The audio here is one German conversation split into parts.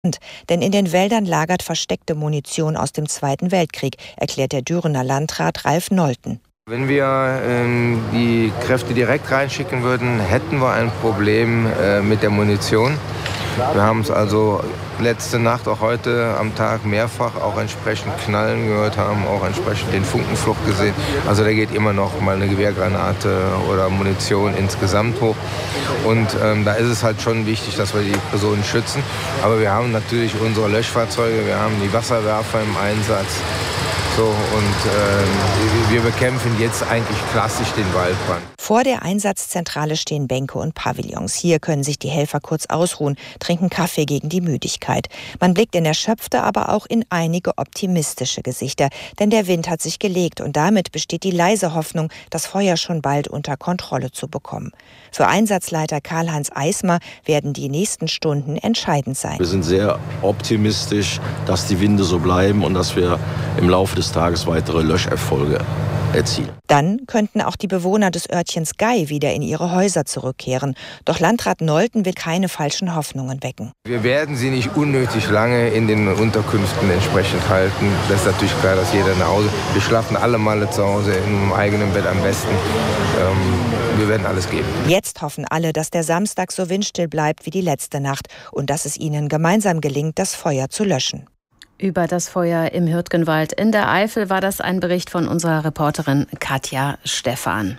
Denn in den Wäldern lagert versteckte Munition aus dem Zweiten Weltkrieg, erklärt der Dürener Landrat Ralf Nolten. Wenn wir die Kräfte direkt reinschicken würden, hätten wir ein Problem mit der Munition. Wir haben es also letzte Nacht, auch heute am Tag mehrfach auch entsprechend Knallen gehört, haben auch entsprechend den Funkenflug gesehen. Also da geht immer noch mal eine Gewehrgranate oder Munition insgesamt hoch. Und da ist es halt schon wichtig, dass wir die Personen schützen. Aber wir haben natürlich unsere Löschfahrzeuge, wir haben die Wasserwerfer im Einsatz. So, und wir bekämpfen jetzt eigentlich klassisch den Waldbrand. Vor der Einsatzzentrale stehen Bänke und Pavillons. Hier können sich die Helfer kurz ausruhen, trinken Kaffee gegen die Müdigkeit. Man blickt in erschöpfte, aber auch in einige optimistische Gesichter. Denn der Wind hat sich gelegt und damit besteht die leise Hoffnung, das Feuer schon bald unter Kontrolle zu bekommen. Für Einsatzleiter Karl-Heinz Eismer werden die nächsten Stunden entscheidend sein. Wir sind sehr optimistisch, dass die Winde so bleiben und dass wir im Laufe des Tages weitere Löscherfolge erzielen. Dann könnten auch die Bewohner des Örtchens Gei wieder in ihre Häuser zurückkehren. Doch Landrat Nolten will keine falschen Hoffnungen wecken. Wir werden sie nicht unnötig lange in den Unterkünften entsprechend halten. Das ist natürlich klar, dass jeder nach Hause. Wir schlafen alle Male zu Hause im eigenen Bett am besten. Wir werden alles geben. Jetzt hoffen alle, dass der Samstag so windstill bleibt wie die letzte Nacht und dass es ihnen gemeinsam gelingt, das Feuer zu löschen. Über das Feuer im Hürtgenwald in der Eifel war das ein Bericht von unserer Reporterin Katja Stephan.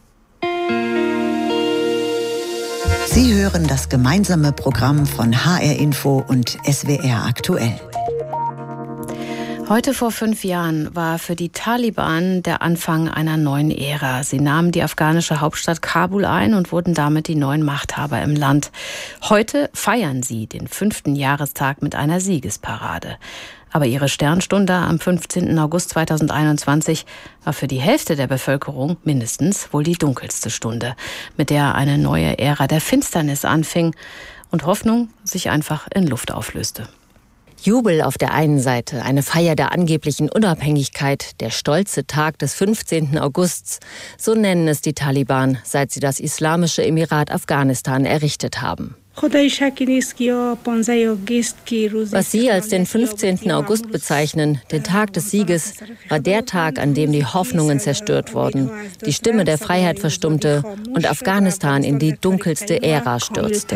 Sie hören das gemeinsame Programm von HR Info und SWR aktuell. Heute vor 5 Jahren war für die Taliban der Anfang einer neuen Ära. Sie nahmen die afghanische Hauptstadt Kabul ein und wurden damit die neuen Machthaber im Land. Heute feiern sie den 5. Jahrestag mit einer Siegesparade. Aber ihre Sternstunde am 15. August 2021 war für die Hälfte der Bevölkerung mindestens wohl die dunkelste Stunde, mit der eine neue Ära der Finsternis anfing und Hoffnung sich einfach in Luft auflöste. Jubel auf der einen Seite, eine Feier der angeblichen Unabhängigkeit, der stolze Tag des 15. Augusts, so nennen es die Taliban, seit sie das Islamische Emirat Afghanistan errichtet haben. Was sie als den 15. August bezeichnen, den Tag des Sieges, war der Tag, an dem die Hoffnungen zerstört wurden, die Stimme der Freiheit verstummte und Afghanistan in die dunkelste Ära stürzte.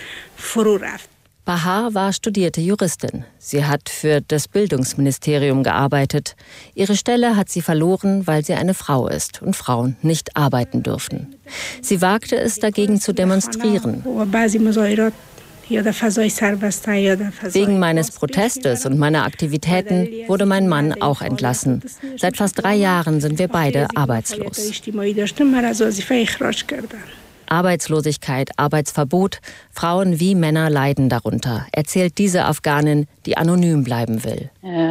Bahar war studierte Juristin. Sie hat für das Bildungsministerium gearbeitet. Ihre Stelle hat sie verloren, weil sie eine Frau ist und Frauen nicht arbeiten dürfen. Sie wagte es, dagegen zu demonstrieren. Wegen meines Protestes und meiner Aktivitäten wurde mein Mann auch entlassen. Seit fast 3 Jahren sind wir beide arbeitslos. Arbeitslosigkeit, Arbeitsverbot, Frauen wie Männer leiden darunter, erzählt diese Afghanin, die anonym bleiben will.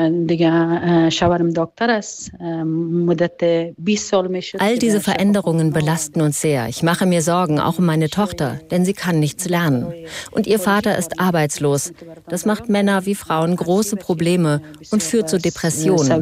All diese Veränderungen belasten uns sehr. Ich mache mir Sorgen, auch um meine Tochter, denn sie kann nichts lernen. Und ihr Vater ist arbeitslos. Das macht Männer wie Frauen große Probleme und führt zu Depressionen.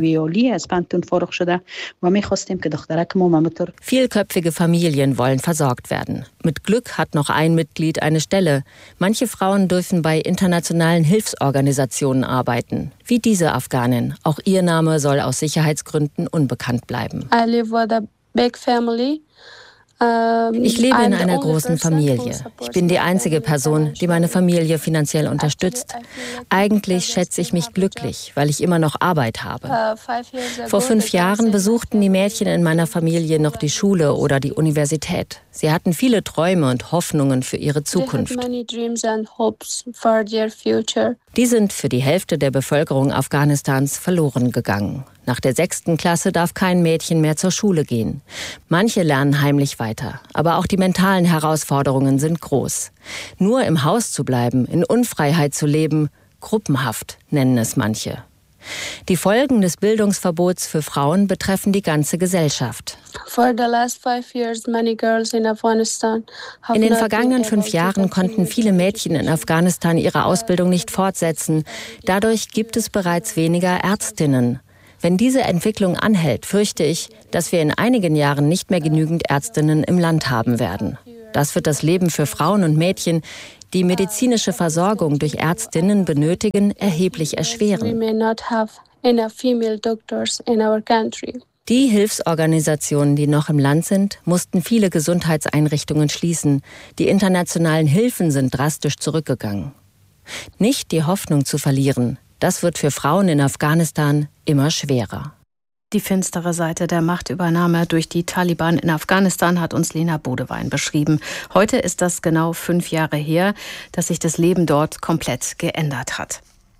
Vielköpfige Familien wollen versorgt werden. Mit Glück hat noch ein Mitglied eine Stelle. Manche Frauen dürfen bei internationalen Hilfsorganisationen arbeiten, wie diese Afghanin. Auch ihr Name soll aus Sicherheitsgründen unbekannt bleiben. Ich lebe in einer großen Familie. Ich bin die einzige Person, die meine Familie finanziell unterstützt. Eigentlich schätze ich mich glücklich, weil ich immer noch Arbeit habe. Vor 5 Jahren besuchten die Mädchen in meiner Familie noch die Schule oder die Universität. Sie hatten viele Träume und Hoffnungen für ihre Zukunft. Die sind für die Hälfte der Bevölkerung Afghanistans verloren gegangen. Nach der 6. Klasse darf kein Mädchen mehr zur Schule gehen. Manche lernen heimlich weiter, aber auch die mentalen Herausforderungen sind groß. Nur im Haus zu bleiben, in Unfreiheit zu leben, Gruppenhaft nennen es manche. Die Folgen des Bildungsverbots für Frauen betreffen die ganze Gesellschaft. In den vergangenen 5 Jahren konnten viele Mädchen in Afghanistan ihre Ausbildung nicht fortsetzen. Dadurch gibt es bereits weniger Ärztinnen. Wenn diese Entwicklung anhält, fürchte ich, dass wir in einigen Jahren nicht mehr genügend Ärztinnen im Land haben werden. Das wird das Leben für Frauen und Mädchen, die medizinische Versorgung durch Ärztinnen benötigen, erheblich erschweren. Die Hilfsorganisationen, die noch im Land sind, mussten viele Gesundheitseinrichtungen schließen. Die internationalen Hilfen sind drastisch zurückgegangen. Nicht die Hoffnung zu verlieren, das wird für Frauen in Afghanistan immer schwerer. Die finstere Seite der Machtübernahme durch die Taliban in Afghanistan hat uns Lena Bodewein beschrieben. Heute ist das genau 5 Jahre her, dass sich das Leben dort komplett geändert hat.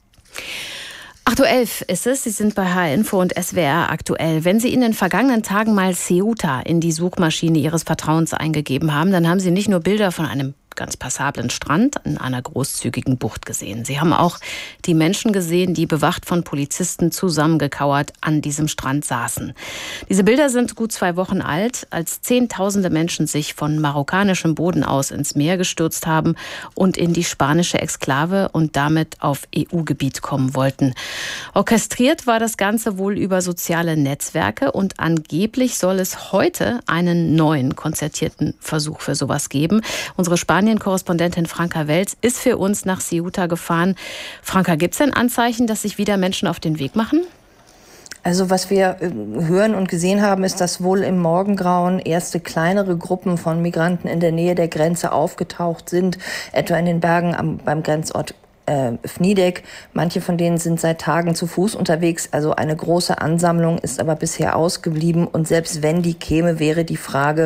8.11 Uhr ist es. Sie sind bei HR Info und SWR aktuell. Wenn Sie in den vergangenen Tagen mal Ceuta in die Suchmaschine Ihres Vertrauens eingegeben haben, dann haben Sie nicht nur Bilder von einem ganz passablen Strand in einer großzügigen Bucht gesehen. Sie haben auch die Menschen gesehen, die bewacht von Polizisten zusammengekauert an diesem Strand saßen. Diese Bilder sind gut 2 Wochen alt, als Zehntausende Menschen sich von marokkanischem Boden aus ins Meer gestürzt haben und in die spanische Exklave und damit auf EU-Gebiet kommen wollten. Orchestriert war das Ganze wohl über soziale Netzwerke und angeblich soll es heute einen neuen konzertierten Versuch für sowas geben. Unsere Spanien-Korrespondentin Franka Welz ist für uns nach Ceuta gefahren. Franka, gibt es denn Anzeichen, dass sich wieder Menschen auf den Weg machen? Also was wir hören und gesehen haben, ist, dass wohl im Morgengrauen erste kleinere Gruppen von Migranten in der Nähe der Grenze aufgetaucht sind, etwa in den Bergen beim Grenzort Fnidek. Manche von denen sind seit Tagen zu Fuß unterwegs. Also eine große Ansammlung ist aber bisher ausgeblieben. Und selbst wenn die käme, wäre die Frage,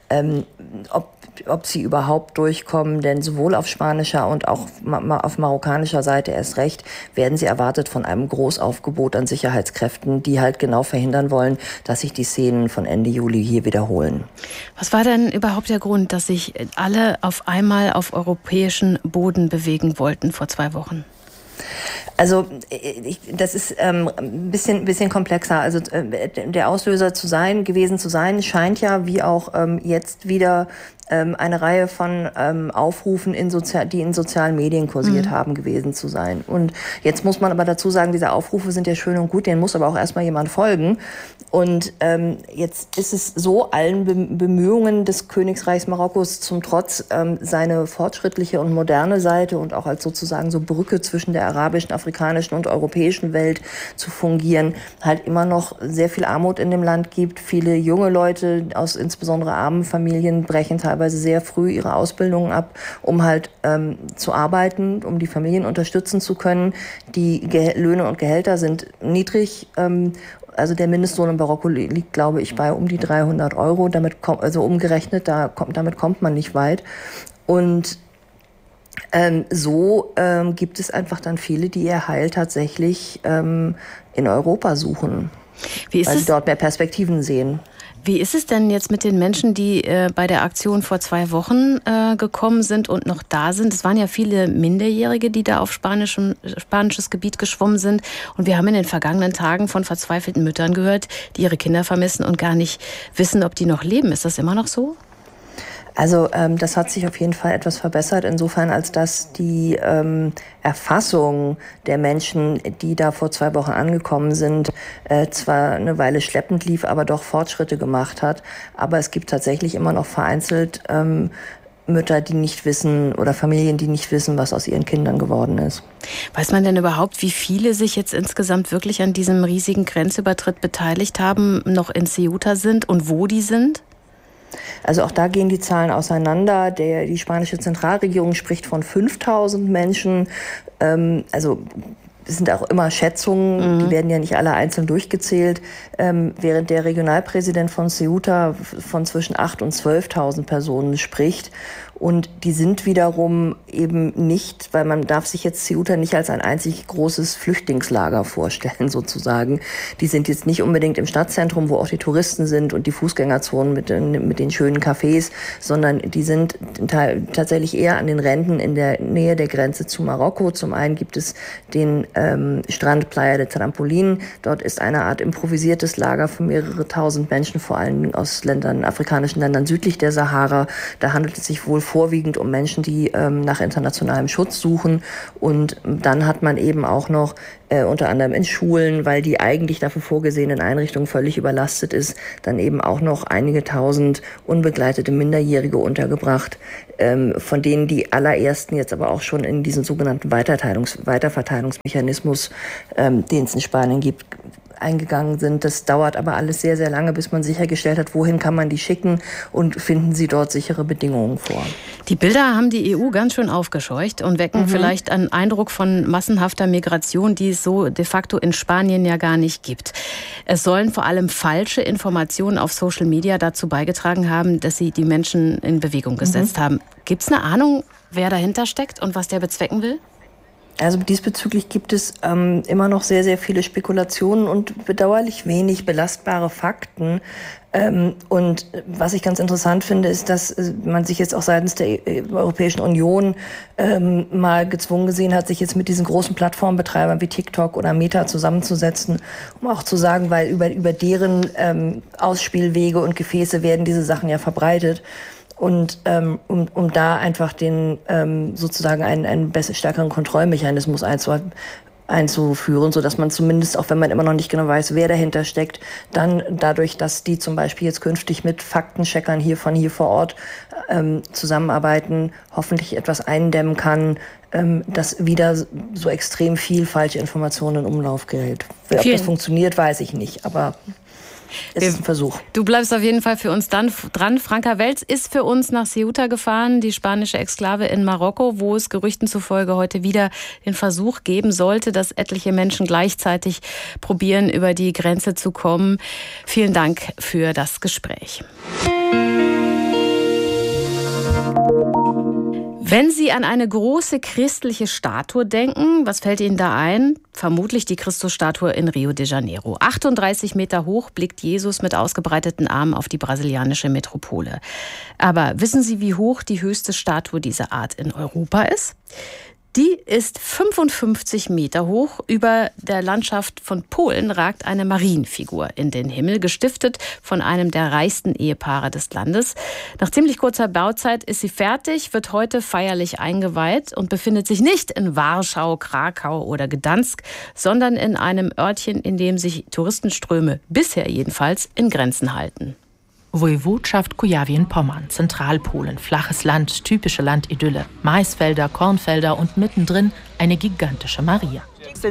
ob sie überhaupt durchkommen, denn sowohl auf spanischer und auch auf marokkanischer Seite erst recht werden sie erwartet von einem Großaufgebot an Sicherheitskräften, die halt genau verhindern wollen, dass sich die Szenen von Ende Juli hier wiederholen. Was war denn überhaupt der Grund, dass sich alle auf einmal auf europäischen Boden bewegen wollten vor 2 Wochen? Also das ist ein bisschen komplexer. Also der Auslöser gewesen zu sein, scheint ja wie auch jetzt wieder eine Reihe von Aufrufen, die in sozialen Medien kursiert haben, gewesen zu sein. Und jetzt muss man aber dazu sagen, diese Aufrufe sind ja schön und gut, denen muss aber auch erstmal jemand folgen. Und jetzt ist es so, allen Bemühungen des Königreichs Marokkos zum Trotz, seine fortschrittliche und moderne Seite und auch als sozusagen so Brücke zwischen der arabischen, afrikanischen und europäischen Welt zu fungieren, halt immer noch sehr viel Armut in dem Land gibt. Viele junge Leute aus insbesondere armen Familien brechen teilweise sehr früh ihre Ausbildung ab, um halt zu arbeiten, um die Familien unterstützen zu können. Die Löhne und Gehälter sind niedrig. Also der Mindestlohn in Marokko liegt, glaube ich, bei um die 300 Euro. Also umgerechnet, damit kommt man nicht weit. Und so gibt es einfach dann viele, die ihr Heil tatsächlich in Europa suchen, weil sie dort mehr Perspektiven sehen. Wie ist es denn jetzt mit den Menschen, die bei der Aktion vor 2 Wochen gekommen sind und noch da sind? Es waren ja viele Minderjährige, die da auf spanisches Gebiet geschwommen sind. Und wir haben in den vergangenen Tagen von verzweifelten Müttern gehört, die ihre Kinder vermissen und gar nicht wissen, ob die noch leben. Ist das immer noch so? Also das hat sich auf jeden Fall etwas verbessert, insofern als dass die Erfassung der Menschen, die da vor 2 Wochen angekommen sind, zwar eine Weile schleppend lief, aber doch Fortschritte gemacht hat. Aber es gibt tatsächlich immer noch vereinzelt Mütter, die nicht wissen oder Familien, die nicht wissen, was aus ihren Kindern geworden ist. Weiß man denn überhaupt, wie viele sich jetzt insgesamt wirklich an diesem riesigen Grenzübertritt beteiligt haben, noch in Ceuta sind und wo die sind? Also auch da gehen die Zahlen auseinander. Die spanische Zentralregierung spricht von 5.000 Menschen. Also es sind auch immer Schätzungen, die werden ja nicht alle einzeln durchgezählt, während der Regionalpräsident von Ceuta von zwischen 8.000 und 12.000 Personen spricht. Und die sind wiederum eben nicht, weil man darf sich jetzt Ceuta nicht als ein einzig großes Flüchtlingslager vorstellen sozusagen. Die sind jetzt nicht unbedingt im Stadtzentrum, wo auch die Touristen sind und die Fußgängerzonen mit den schönen Cafés, sondern die sind tatsächlich eher an den Rändern in der Nähe der Grenze zu Marokko. Zum einen gibt es den Strand Playa de Trampolín. Dort ist eine Art improvisiertes Lager für mehrere tausend Menschen, vor allem aus afrikanischen Ländern südlich der Sahara. Da handelt es sich wohl vorwiegend um Menschen, die nach internationalem Schutz suchen. Und dann hat man eben auch noch unter anderem in Schulen, weil die eigentlich dafür vorgesehenen Einrichtungen völlig überlastet ist, dann eben auch noch einige tausend unbegleitete Minderjährige untergebracht, von denen die allerersten jetzt aber auch schon in diesen sogenannten Weiterverteilungsmechanismus, den es in Spanien gibt, eingegangen sind. Das dauert aber alles sehr, sehr lange, bis man sichergestellt hat, wohin kann man die schicken und finden sie dort sichere Bedingungen vor. Die Bilder haben die EU ganz schön aufgescheucht und wecken vielleicht einen Eindruck von massenhafter Migration, die es so de facto in Spanien ja gar nicht gibt. Es sollen vor allem falsche Informationen auf Social Media dazu beigetragen haben, dass sie die Menschen in Bewegung gesetzt haben. Gibt es eine Ahnung, wer dahinter steckt und was der bezwecken will? Also diesbezüglich gibt es immer noch sehr, sehr viele Spekulationen und bedauerlich wenig belastbare Fakten. Und was ich ganz interessant finde, ist, dass man sich jetzt auch seitens der Europäischen Union mal gezwungen gesehen hat, sich jetzt mit diesen großen Plattformbetreibern wie TikTok oder Meta zusammenzusetzen, um auch zu sagen, weil über deren Ausspielwege und Gefäße werden diese Sachen ja verbreitet. Und um da einfach den sozusagen einen stärkeren Kontrollmechanismus einzuführen, sodass man zumindest, auch wenn man immer noch nicht genau weiß, wer dahinter steckt, dann dadurch, dass die zum Beispiel jetzt künftig mit Faktencheckern hier vor Ort zusammenarbeiten, hoffentlich etwas eindämmen kann, dass wieder so extrem viel falsche Informationen in Umlauf gerät. Ob das funktioniert, weiß ich nicht, aber es ist ein Versuch. Du bleibst auf jeden Fall für uns dann dran. Franka Welz ist für uns nach Ceuta gefahren, die spanische Exklave in Marokko, wo es Gerüchten zufolge heute wieder den Versuch geben sollte, dass etliche Menschen gleichzeitig probieren, über die Grenze zu kommen. Vielen Dank für das Gespräch. Wenn Sie an eine große christliche Statue denken, was fällt Ihnen da ein? Vermutlich die Christusstatue in Rio de Janeiro. 38 Meter hoch blickt Jesus mit ausgebreiteten Armen auf die brasilianische Metropole. Aber wissen Sie, wie hoch die höchste Statue dieser Art in Europa ist? Die ist 55 Meter hoch. Über der Landschaft von Polen ragt eine Marienfigur in den Himmel, gestiftet von einem der reichsten Ehepaare des Landes. Nach ziemlich kurzer Bauzeit ist sie fertig, wird heute feierlich eingeweiht und befindet sich nicht in Warschau, Krakau oder Gdansk, sondern in einem Örtchen, in dem sich Touristenströme bisher jedenfalls in Grenzen halten. Woiwodschaft Kujawien-Pommern, Zentralpolen, flaches Land, typische Landidylle, Maisfelder, Kornfelder und mittendrin eine gigantische Maria.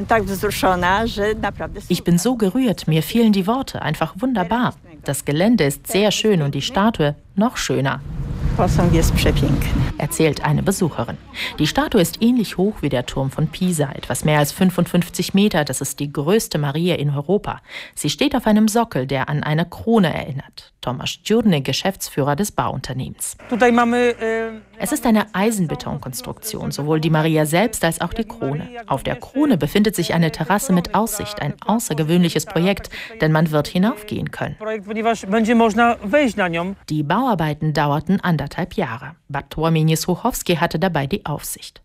Ich bin so gerührt, mir fehlen die Worte, einfach wunderbar. Das Gelände ist sehr schön und die Statue noch schöner, erzählt eine Besucherin. Die Statue ist ähnlich hoch wie der Turm von Pisa, etwas mehr als 55 Meter. Das ist die größte Maria in Europa. Sie steht auf einem Sockel, der an eine Krone erinnert. Tomasz Dziurny, Geschäftsführer des Bauunternehmens. Es ist eine Eisenbetonkonstruktion, sowohl die Maria selbst als auch die Krone. Auf der Krone befindet sich eine Terrasse mit Aussicht, ein außergewöhnliches Projekt, denn man wird hinaufgehen können. Die Bauarbeiten dauerten 1,5 Jahre. Bartłomiej Niesłuchowski hatte dabei die Aufsicht.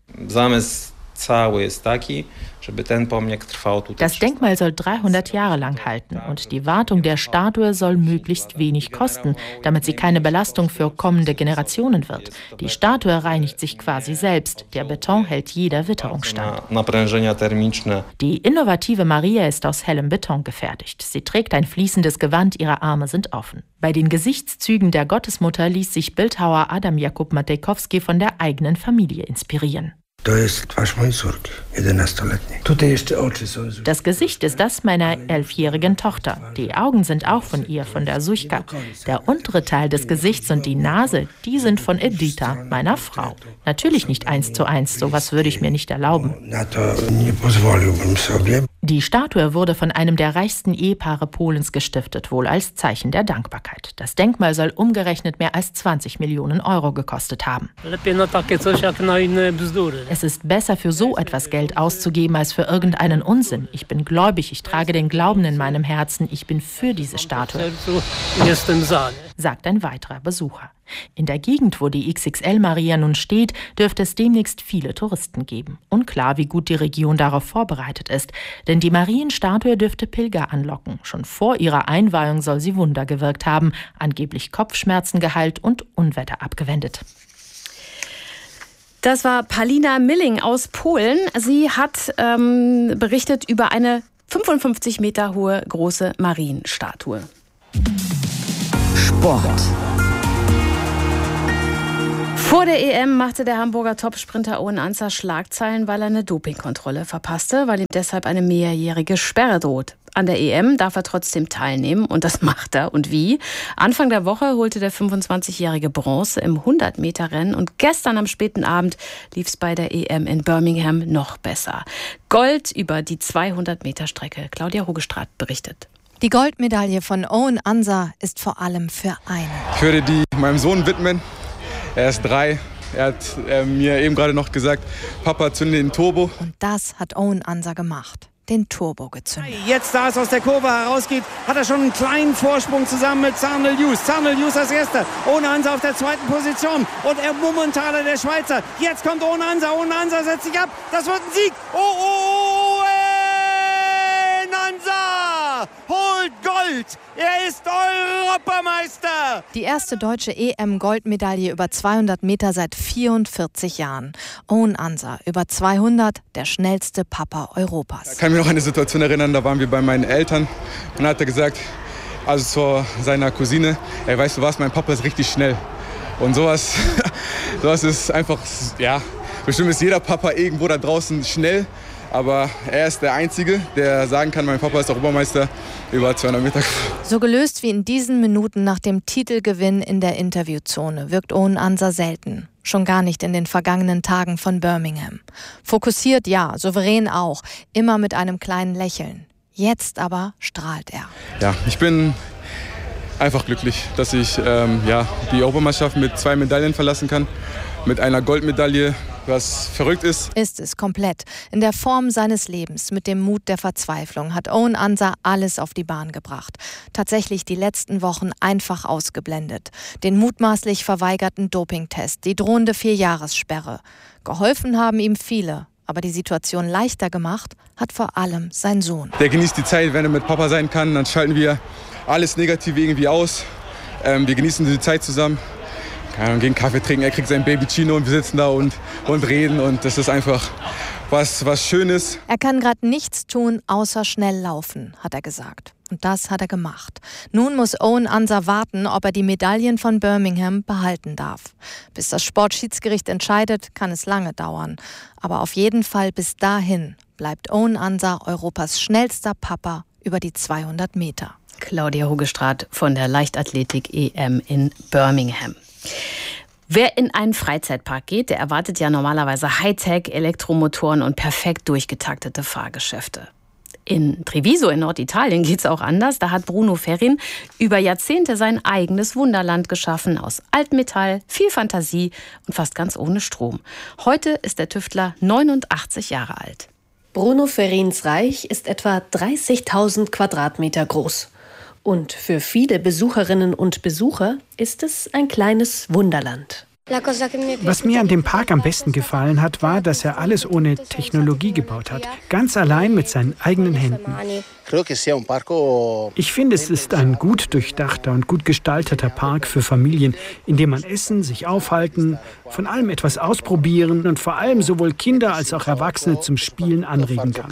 Das Denkmal soll 300 Jahre lang halten und die Wartung der Statue soll möglichst wenig kosten, damit sie keine Belastung für kommende Generationen wird. Die Statue reinigt sich quasi selbst. Der Beton hält jeder Witterung stand. Die innovative Maria ist aus hellem Beton gefertigt. Sie trägt ein fließendes Gewand, ihre Arme sind offen. Bei den Gesichtszügen der Gottesmutter ließ sich Bildhauer Adam Jakub Matejkowski von der eigenen Familie inspirieren. Das Gesicht ist das meiner 11-jährigen Tochter. Die Augen sind auch von ihr, von der Suchka. Der untere Teil des Gesichts und die Nase, die sind von Edita, meiner Frau. Natürlich nicht 1:1, sowas würde ich mir nicht erlauben. Die Statue wurde von einem der reichsten Ehepaare Polens gestiftet, wohl als Zeichen der Dankbarkeit. Das Denkmal soll umgerechnet mehr als 20 Millionen Euro gekostet haben. Es ist besser, für so etwas Geld auszugeben, als für irgendeinen Unsinn. Ich bin gläubig, ich trage den Glauben in meinem Herzen, ich bin für diese Statue, sagt ein weiterer Besucher. In der Gegend, wo die XXL-Maria nun steht, dürfte es demnächst viele Touristen geben. Unklar, wie gut die Region darauf vorbereitet ist, denn die Marienstatue dürfte Pilger anlocken. Schon vor ihrer Einweihung soll sie Wunder gewirkt haben, angeblich Kopfschmerzen geheilt und Unwetter abgewendet. Das war Palina Milling aus Polen. Sie hat berichtet über eine 55 Meter hohe große Marienstatue. Sport. Vor der EM machte der Hamburger Topsprinter Owen Ancer Schlagzeilen, weil er eine Dopingkontrolle verpasste, weil ihm deshalb eine mehrjährige Sperre droht. An der EM darf er trotzdem teilnehmen und das macht er. Und wie? Anfang der Woche holte der 25-jährige Bronze im 100-Meter-Rennen und gestern am späten Abend lief es bei der EM in Birmingham noch besser. Gold über die 200-Meter-Strecke. Claudia Hogestraat berichtet. Die Goldmedaille von Owen Ancer ist vor allem für einen. Ich würde die meinem Sohn widmen. Er ist 3. Er hat mir eben gerade noch gesagt, Papa, zünde den Turbo. Und das hat Owen Ancer gemacht. Den Turbo gezündet. Jetzt, da es aus der Kurve herausgeht, hat er schon einen kleinen Vorsprung zusammen mit Zharnel Hughes. Zharnel Hughes als Erster. Owen Ancer auf der zweiten Position. Und er Mummentaler, der Schweizer. Jetzt kommt Owen Ancer. Owen Ancer setzt sich ab. Das wird ein Sieg. Owen Ancer holt Gold. Er ist Europameister. Die erste deutsche EM-Goldmedaille über 200 Meter seit 44 Jahren. Owen Ancer, über 200, der schnellste Papa Europas. Ich kann mich noch an eine Situation erinnern, da waren wir bei meinen Eltern. Und dann hat er gesagt, also zu seiner Cousine, ey, weißt du was, mein Papa ist richtig schnell. Und sowas ist einfach, ja, bestimmt ist jeder Papa irgendwo da draußen schnell. Aber er ist der Einzige, der sagen kann, mein Papa ist Europameister über 200 Meter. So gelöst wie in diesen Minuten nach dem Titelgewinn in der Interviewzone wirkt Owen Ancer selten. Schon gar nicht in den vergangenen Tagen von Birmingham. Fokussiert ja, souverän auch, immer mit einem kleinen Lächeln. Jetzt aber strahlt er. Ja, ich bin einfach glücklich, dass ich die Europameisterschaft mit 2 Medaillen verlassen kann. Mit einer Goldmedaille, was verrückt ist. Ist es komplett. In der Form seines Lebens, mit dem Mut der Verzweiflung, hat Owen Ancer alles auf die Bahn gebracht. Tatsächlich die letzten Wochen einfach ausgeblendet. Den mutmaßlich verweigerten Dopingtest, die drohende 4-Jahressperre. Geholfen haben ihm viele. Aber die Situation leichter gemacht hat vor allem sein Sohn. Der genießt die Zeit, wenn er mit Papa sein kann. Dann schalten wir alles Negative irgendwie aus. Wir genießen die Zeit zusammen. Gehen Kaffee trinken, er kriegt sein Baby Chino und wir sitzen da und reden. Und das ist einfach was Schönes. Er kann gerade nichts tun, außer schnell laufen, hat er gesagt. Und das hat er gemacht. Nun muss Owen Ancer warten, ob er die Medaillen von Birmingham behalten darf. Bis das Sportschiedsgericht entscheidet, kann es lange dauern. Aber auf jeden Fall bis dahin bleibt Owen Ancer Europas schnellster Papa über die 200 Meter. Claudia Hogestraat von der Leichtathletik-EM in Birmingham. Wer in einen Freizeitpark geht, der erwartet ja normalerweise Hightech, Elektromotoren und perfekt durchgetaktete Fahrgeschäfte. In Treviso in Norditalien geht es auch anders. Da hat Bruno Ferrin über Jahrzehnte sein eigenes Wunderland geschaffen. Aus Altmetall, viel Fantasie und fast ganz ohne Strom. Heute ist der Tüftler 89 Jahre alt. Bruno Ferrins Reich ist etwa 30.000 Quadratmeter groß. Und für viele Besucherinnen und Besucher ist es ein kleines Wunderland. Was mir an dem Park am besten gefallen hat, war, dass er alles ohne Technologie gebaut hat. Ganz allein mit seinen eigenen Händen. Ich finde, es ist ein gut durchdachter und gut gestalteter Park für Familien, in dem man essen, sich aufhalten, von allem etwas ausprobieren und vor allem sowohl Kinder als auch Erwachsene zum Spielen anregen kann.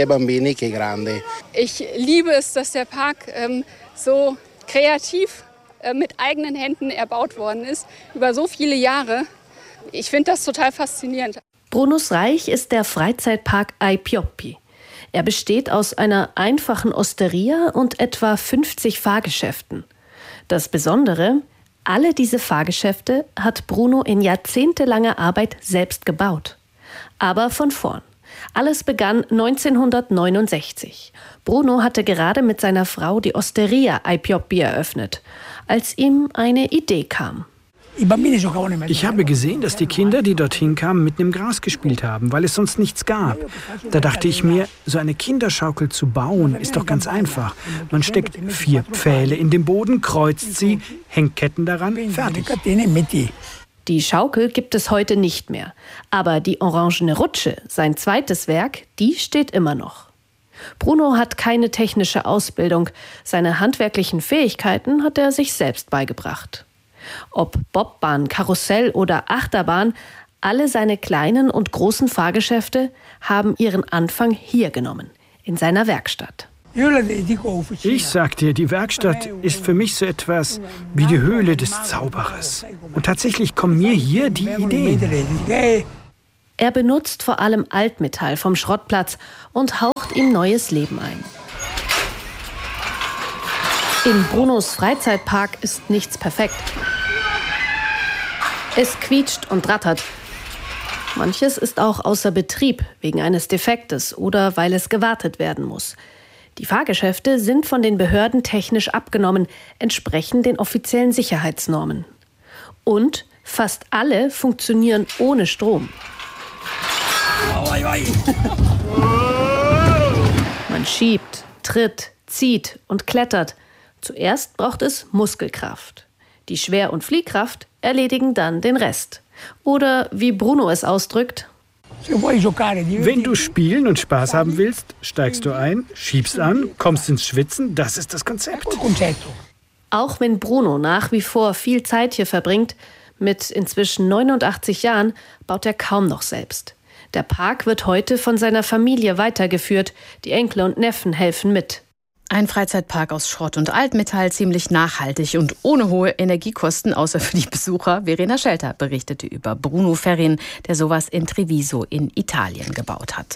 Ich liebe es, dass der Park so kreativ mit eigenen Händen erbaut worden ist, über so viele Jahre. Ich finde das total faszinierend. Brunos Reich ist der Freizeitpark Ai Pioppi. Er besteht aus einer einfachen Osteria und etwa 50 Fahrgeschäften. Das Besondere, alle diese Fahrgeschäfte hat Bruno in jahrzehntelanger Arbeit selbst gebaut. Aber von vorn. Alles begann 1969. Bruno hatte gerade mit seiner Frau die Osteria Ai Pioppi eröffnet, als ihm eine Idee kam. Ich habe gesehen, dass die Kinder, die dorthin kamen, mit dem Gras gespielt haben, weil es sonst nichts gab. Da dachte ich mir, so eine Kinderschaukel zu bauen, ist doch ganz einfach. Man steckt 4 Pfähle in den Boden, kreuzt sie, hängt Ketten daran, fertig. Die Schaukel gibt es heute nicht mehr. Aber die orangene Rutsche, sein zweites Werk, die steht immer noch. Bruno hat keine technische Ausbildung. Seine handwerklichen Fähigkeiten hat er sich selbst beigebracht. Ob Bobbahn, Karussell oder Achterbahn, Alle seine kleinen und großen Fahrgeschäfte haben ihren Anfang hier genommen, in seiner Werkstatt. Ich sag dir, die Werkstatt ist für mich so etwas wie die Höhle des Zauberers. Und tatsächlich kommen mir hier die Ideen. Er benutzt vor allem Altmetall vom Schrottplatz und haucht ihm neues Leben ein. In Brunos Freizeitpark ist nichts perfekt. Es quietscht und rattert. Manches ist auch außer Betrieb wegen eines Defektes oder weil es gewartet werden muss. Die Fahrgeschäfte sind von den Behörden technisch abgenommen, entsprechen den offiziellen Sicherheitsnormen. Und fast alle funktionieren ohne Strom. Man schiebt, tritt, zieht und klettert. Zuerst braucht es Muskelkraft. Die Schwer- und Fliehkraft erledigen dann den Rest. Oder wie Bruno es ausdrückt: Wenn du spielen und Spaß haben willst, steigst du ein, schiebst an, kommst ins Schwitzen. Das ist das Konzept. Auch wenn Bruno nach wie vor viel Zeit hier verbringt, mit inzwischen 89 Jahren baut er kaum noch selbst. Der Park wird heute von seiner Familie weitergeführt. Die Enkel und Neffen helfen mit. Ein Freizeitpark aus Schrott und Altmetall, ziemlich nachhaltig und ohne hohe Energiekosten, außer für die Besucher. Verena Schelter berichtete über Bruno Ferrin, der sowas in Treviso in Italien gebaut hat.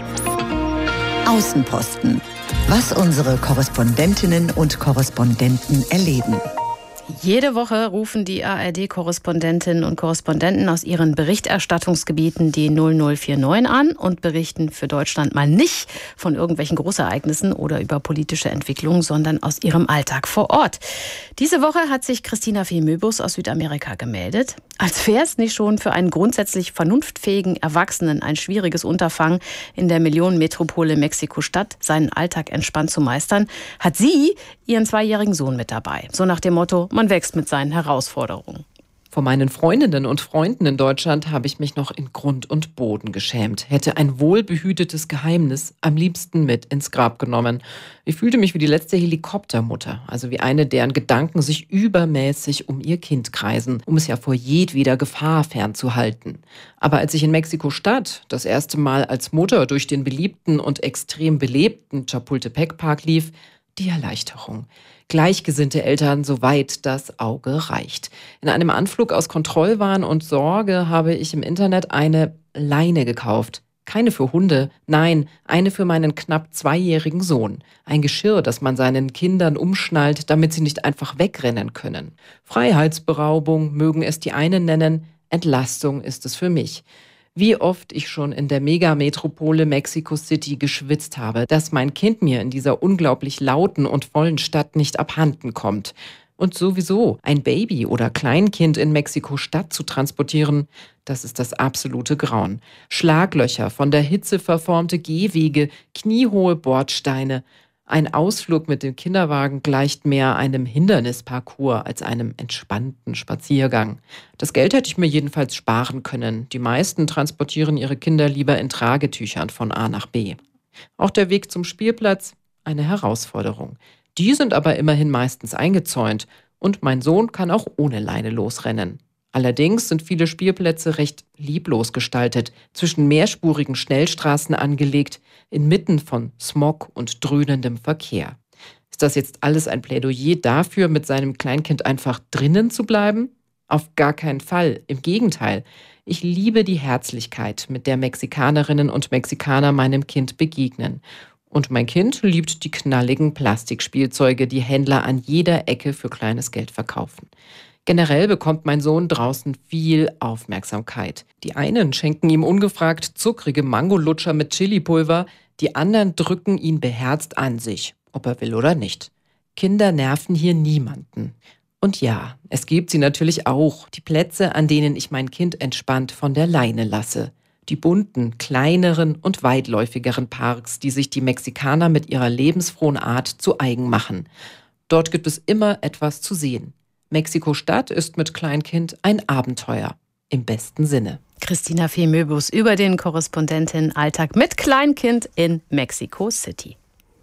Außenposten. Was unsere Korrespondentinnen und Korrespondenten erleben. Jede Woche rufen die ARD-Korrespondentinnen und Korrespondenten aus ihren Berichterstattungsgebieten die 0049 an und berichten für Deutschland mal nicht von irgendwelchen Großereignissen oder über politische Entwicklungen, sondern aus ihrem Alltag vor Ort. Diese Woche hat sich Christina Fehmöbus aus Südamerika gemeldet. Als wäre es nicht schon für einen grundsätzlich vernunftfähigen Erwachsenen ein schwieriges Unterfangen, in der Millionenmetropole Mexiko-Stadt seinen Alltag entspannt zu meistern, hat sie ihren 2-jährigen Sohn mit dabei. So nach dem Motto: Man wächst mit seinen Herausforderungen. Vor meinen Freundinnen und Freunden in Deutschland habe ich mich noch in Grund und Boden geschämt, hätte ein wohlbehütetes Geheimnis am liebsten mit ins Grab genommen. Ich fühlte mich wie die letzte Helikoptermutter, also wie eine, deren Gedanken sich übermäßig um ihr Kind kreisen, um es ja vor jedweder Gefahr fernzuhalten. Aber als ich in Mexiko-Stadt das erste Mal als Mutter durch den beliebten und extrem belebten Chapultepec-Park lief, die Erleichterung. Gleichgesinnte Eltern, soweit das Auge reicht. In einem Anflug aus Kontrollwahn und Sorge habe ich im Internet eine Leine gekauft. Keine für Hunde, nein, eine für meinen knapp 2-jährigen Sohn. Ein Geschirr, das man seinen Kindern umschnallt, damit sie nicht einfach wegrennen können. Freiheitsberaubung mögen es die einen nennen, Entlastung ist es für mich. Wie oft ich schon in der Megametropole Mexico City geschwitzt habe, dass mein Kind mir in dieser unglaublich lauten und vollen Stadt nicht abhanden kommt. Und sowieso, ein Baby oder Kleinkind in Mexiko-Stadt zu transportieren, das ist das absolute Grauen. Schlaglöcher, von der Hitze verformte Gehwege, kniehohe Bordsteine. Ein Ausflug mit dem Kinderwagen gleicht mehr einem Hindernisparcours als einem entspannten Spaziergang. Das Geld hätte ich mir jedenfalls sparen können. Die meisten transportieren ihre Kinder lieber in Tragetüchern von A nach B. Auch der Weg zum Spielplatz, eine Herausforderung. Die sind aber immerhin meistens eingezäunt und mein Sohn kann auch ohne Leine losrennen. Allerdings sind viele Spielplätze recht lieblos gestaltet, zwischen mehrspurigen Schnellstraßen angelegt, inmitten von Smog und dröhnendem Verkehr. Ist das jetzt alles ein Plädoyer dafür, mit seinem Kleinkind einfach drinnen zu bleiben? Auf gar keinen Fall, im Gegenteil. Ich liebe die Herzlichkeit, mit der Mexikanerinnen und Mexikaner meinem Kind begegnen. Und mein Kind liebt die knalligen Plastikspielzeuge, die Händler an jeder Ecke für kleines Geld verkaufen. Generell bekommt mein Sohn draußen viel Aufmerksamkeit. Die einen schenken ihm ungefragt zuckrige Mangolutscher mit Chilipulver, die anderen drücken ihn beherzt an sich, ob er will oder nicht. Kinder nerven hier niemanden. Und ja, es gibt sie natürlich auch, die Plätze, an denen ich mein Kind entspannt von der Leine lasse. Die bunten, kleineren und weitläufigeren Parks, die sich die Mexikaner mit ihrer lebensfrohen Art zu eigen machen. Dort gibt es immer etwas zu sehen. Mexiko-Stadt ist mit Kleinkind ein Abenteuer, im besten Sinne. Christina Fehmöbus über den Korrespondentinnen-Alltag mit Kleinkind in Mexico City.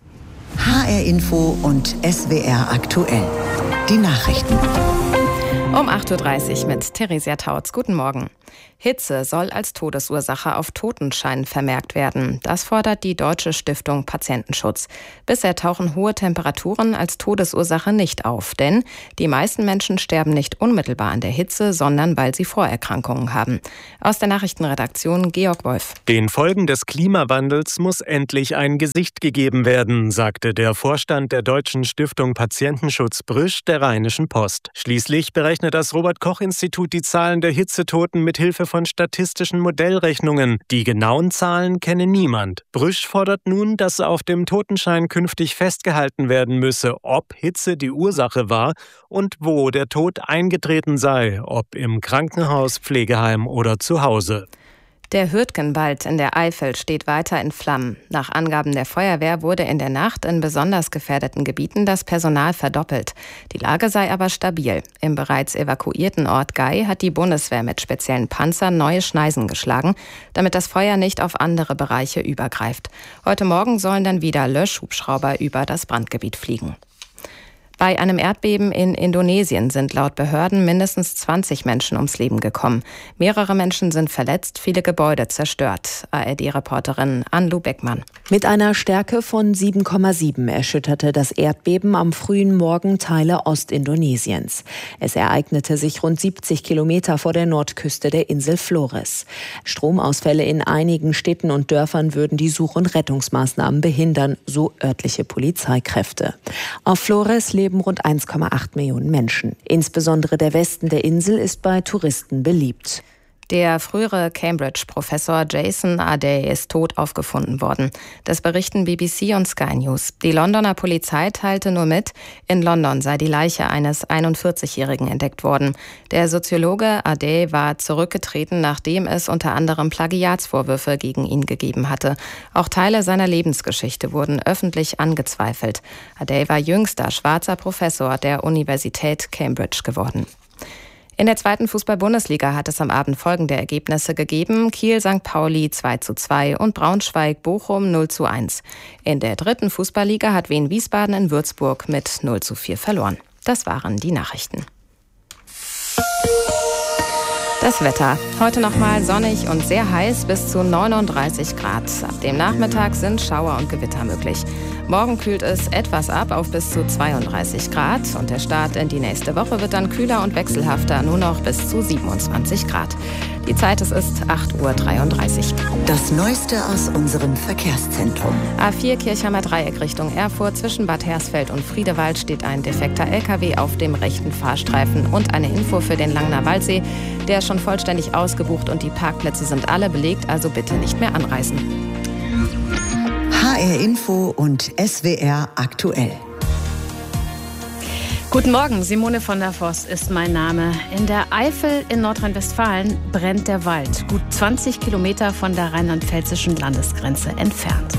HR Info und SWR aktuell. Die Nachrichten. Um 8.30 Uhr mit Theresia Tautz. Guten Morgen. Hitze soll als Todesursache auf Totenscheinen vermerkt werden. Das fordert die Deutsche Stiftung Patientenschutz. Bisher tauchen hohe Temperaturen als Todesursache nicht auf, denn die meisten Menschen sterben nicht unmittelbar an der Hitze, sondern weil sie Vorerkrankungen haben. Aus der Nachrichtenredaktion Georg Wolf. Den Folgen des Klimawandels muss endlich ein Gesicht gegeben werden, sagte der Vorstand der Deutschen Stiftung Patientenschutz Brüsch der Rheinischen Post. Schließlich berechnet das Robert-Koch-Institut die Zahlen der Hitzetoten mit Hilfe von statistischen Modellrechnungen. Die genauen Zahlen kenne niemand. Brüsch fordert nun, dass auf dem Totenschein künftig festgehalten werden müsse, ob Hitze die Ursache war und wo der Tod eingetreten sei, ob im Krankenhaus, Pflegeheim oder zu Hause. Der Hürtgenwald in der Eifel steht weiter in Flammen. Nach Angaben der Feuerwehr wurde in der Nacht in besonders gefährdeten Gebieten das Personal verdoppelt. Die Lage sei aber stabil. Im bereits evakuierten Ort Gei hat die Bundeswehr mit speziellen Panzern neue Schneisen geschlagen, damit das Feuer nicht auf andere Bereiche übergreift. Heute Morgen sollen dann wieder Löschhubschrauber über das Brandgebiet fliegen. Bei einem Erdbeben in Indonesien sind laut Behörden mindestens 20 Menschen ums Leben gekommen. Mehrere Menschen sind verletzt, viele Gebäude zerstört. ARD-Reporterin Anlu Beckmann. Mit einer Stärke von 7,7 erschütterte das Erdbeben am frühen Morgen Teile Ostindonesiens. Es ereignete sich rund 70 Kilometer vor der Nordküste der Insel Flores. Stromausfälle in einigen Städten und Dörfern würden die Such- und Rettungsmaßnahmen behindern, so örtliche Polizeikräfte. Auf Flores leben rund 1,8 Millionen Menschen. Insbesondere der Westen der Insel ist bei Touristen beliebt. Der frühere Cambridge-Professor Jason Ardey ist tot aufgefunden worden. Das berichten BBC und Sky News. Die Londoner Polizei teilte nur mit, in London sei die Leiche eines 41-Jährigen entdeckt worden. Der Soziologe Ardey war zurückgetreten, nachdem es unter anderem Plagiatsvorwürfe gegen ihn gegeben hatte. Auch Teile seiner Lebensgeschichte wurden öffentlich angezweifelt. Ardey war jüngster schwarzer Professor der Universität Cambridge geworden. In der zweiten Fußball-Bundesliga hat es am Abend folgende Ergebnisse gegeben. Kiel-St. Pauli 2:2 und Braunschweig-Bochum 0:1. In der dritten Fußballliga hat Wien-Wiesbaden in Würzburg mit 0:4 verloren. Das waren die Nachrichten. Das Wetter. Heute nochmal sonnig und sehr heiß bis zu 39 Grad. Ab dem Nachmittag sind Schauer und Gewitter möglich. Morgen kühlt es etwas ab auf bis zu 32 Grad. Und der Start in die nächste Woche wird dann kühler und wechselhafter, nur noch bis zu 27 Grad. Die Zeit, es ist 8:33 Uhr. Das Neueste aus unserem Verkehrszentrum. A4 Kirchheimer Dreieck Richtung Erfurt. Zwischen Bad Hersfeld und Friedewald steht ein defekter LKW auf dem rechten Fahrstreifen. Und eine Info für den Langner Waldsee. Der ist schon vollständig ausgebucht und die Parkplätze sind alle belegt, also bitte nicht mehr anreisen. HR Info und SWR aktuell. Guten Morgen, Simone von der Voss ist mein Name. In der Eifel in Nordrhein-Westfalen brennt der Wald, gut 20 Kilometer von der rheinland-pfälzischen Landesgrenze entfernt.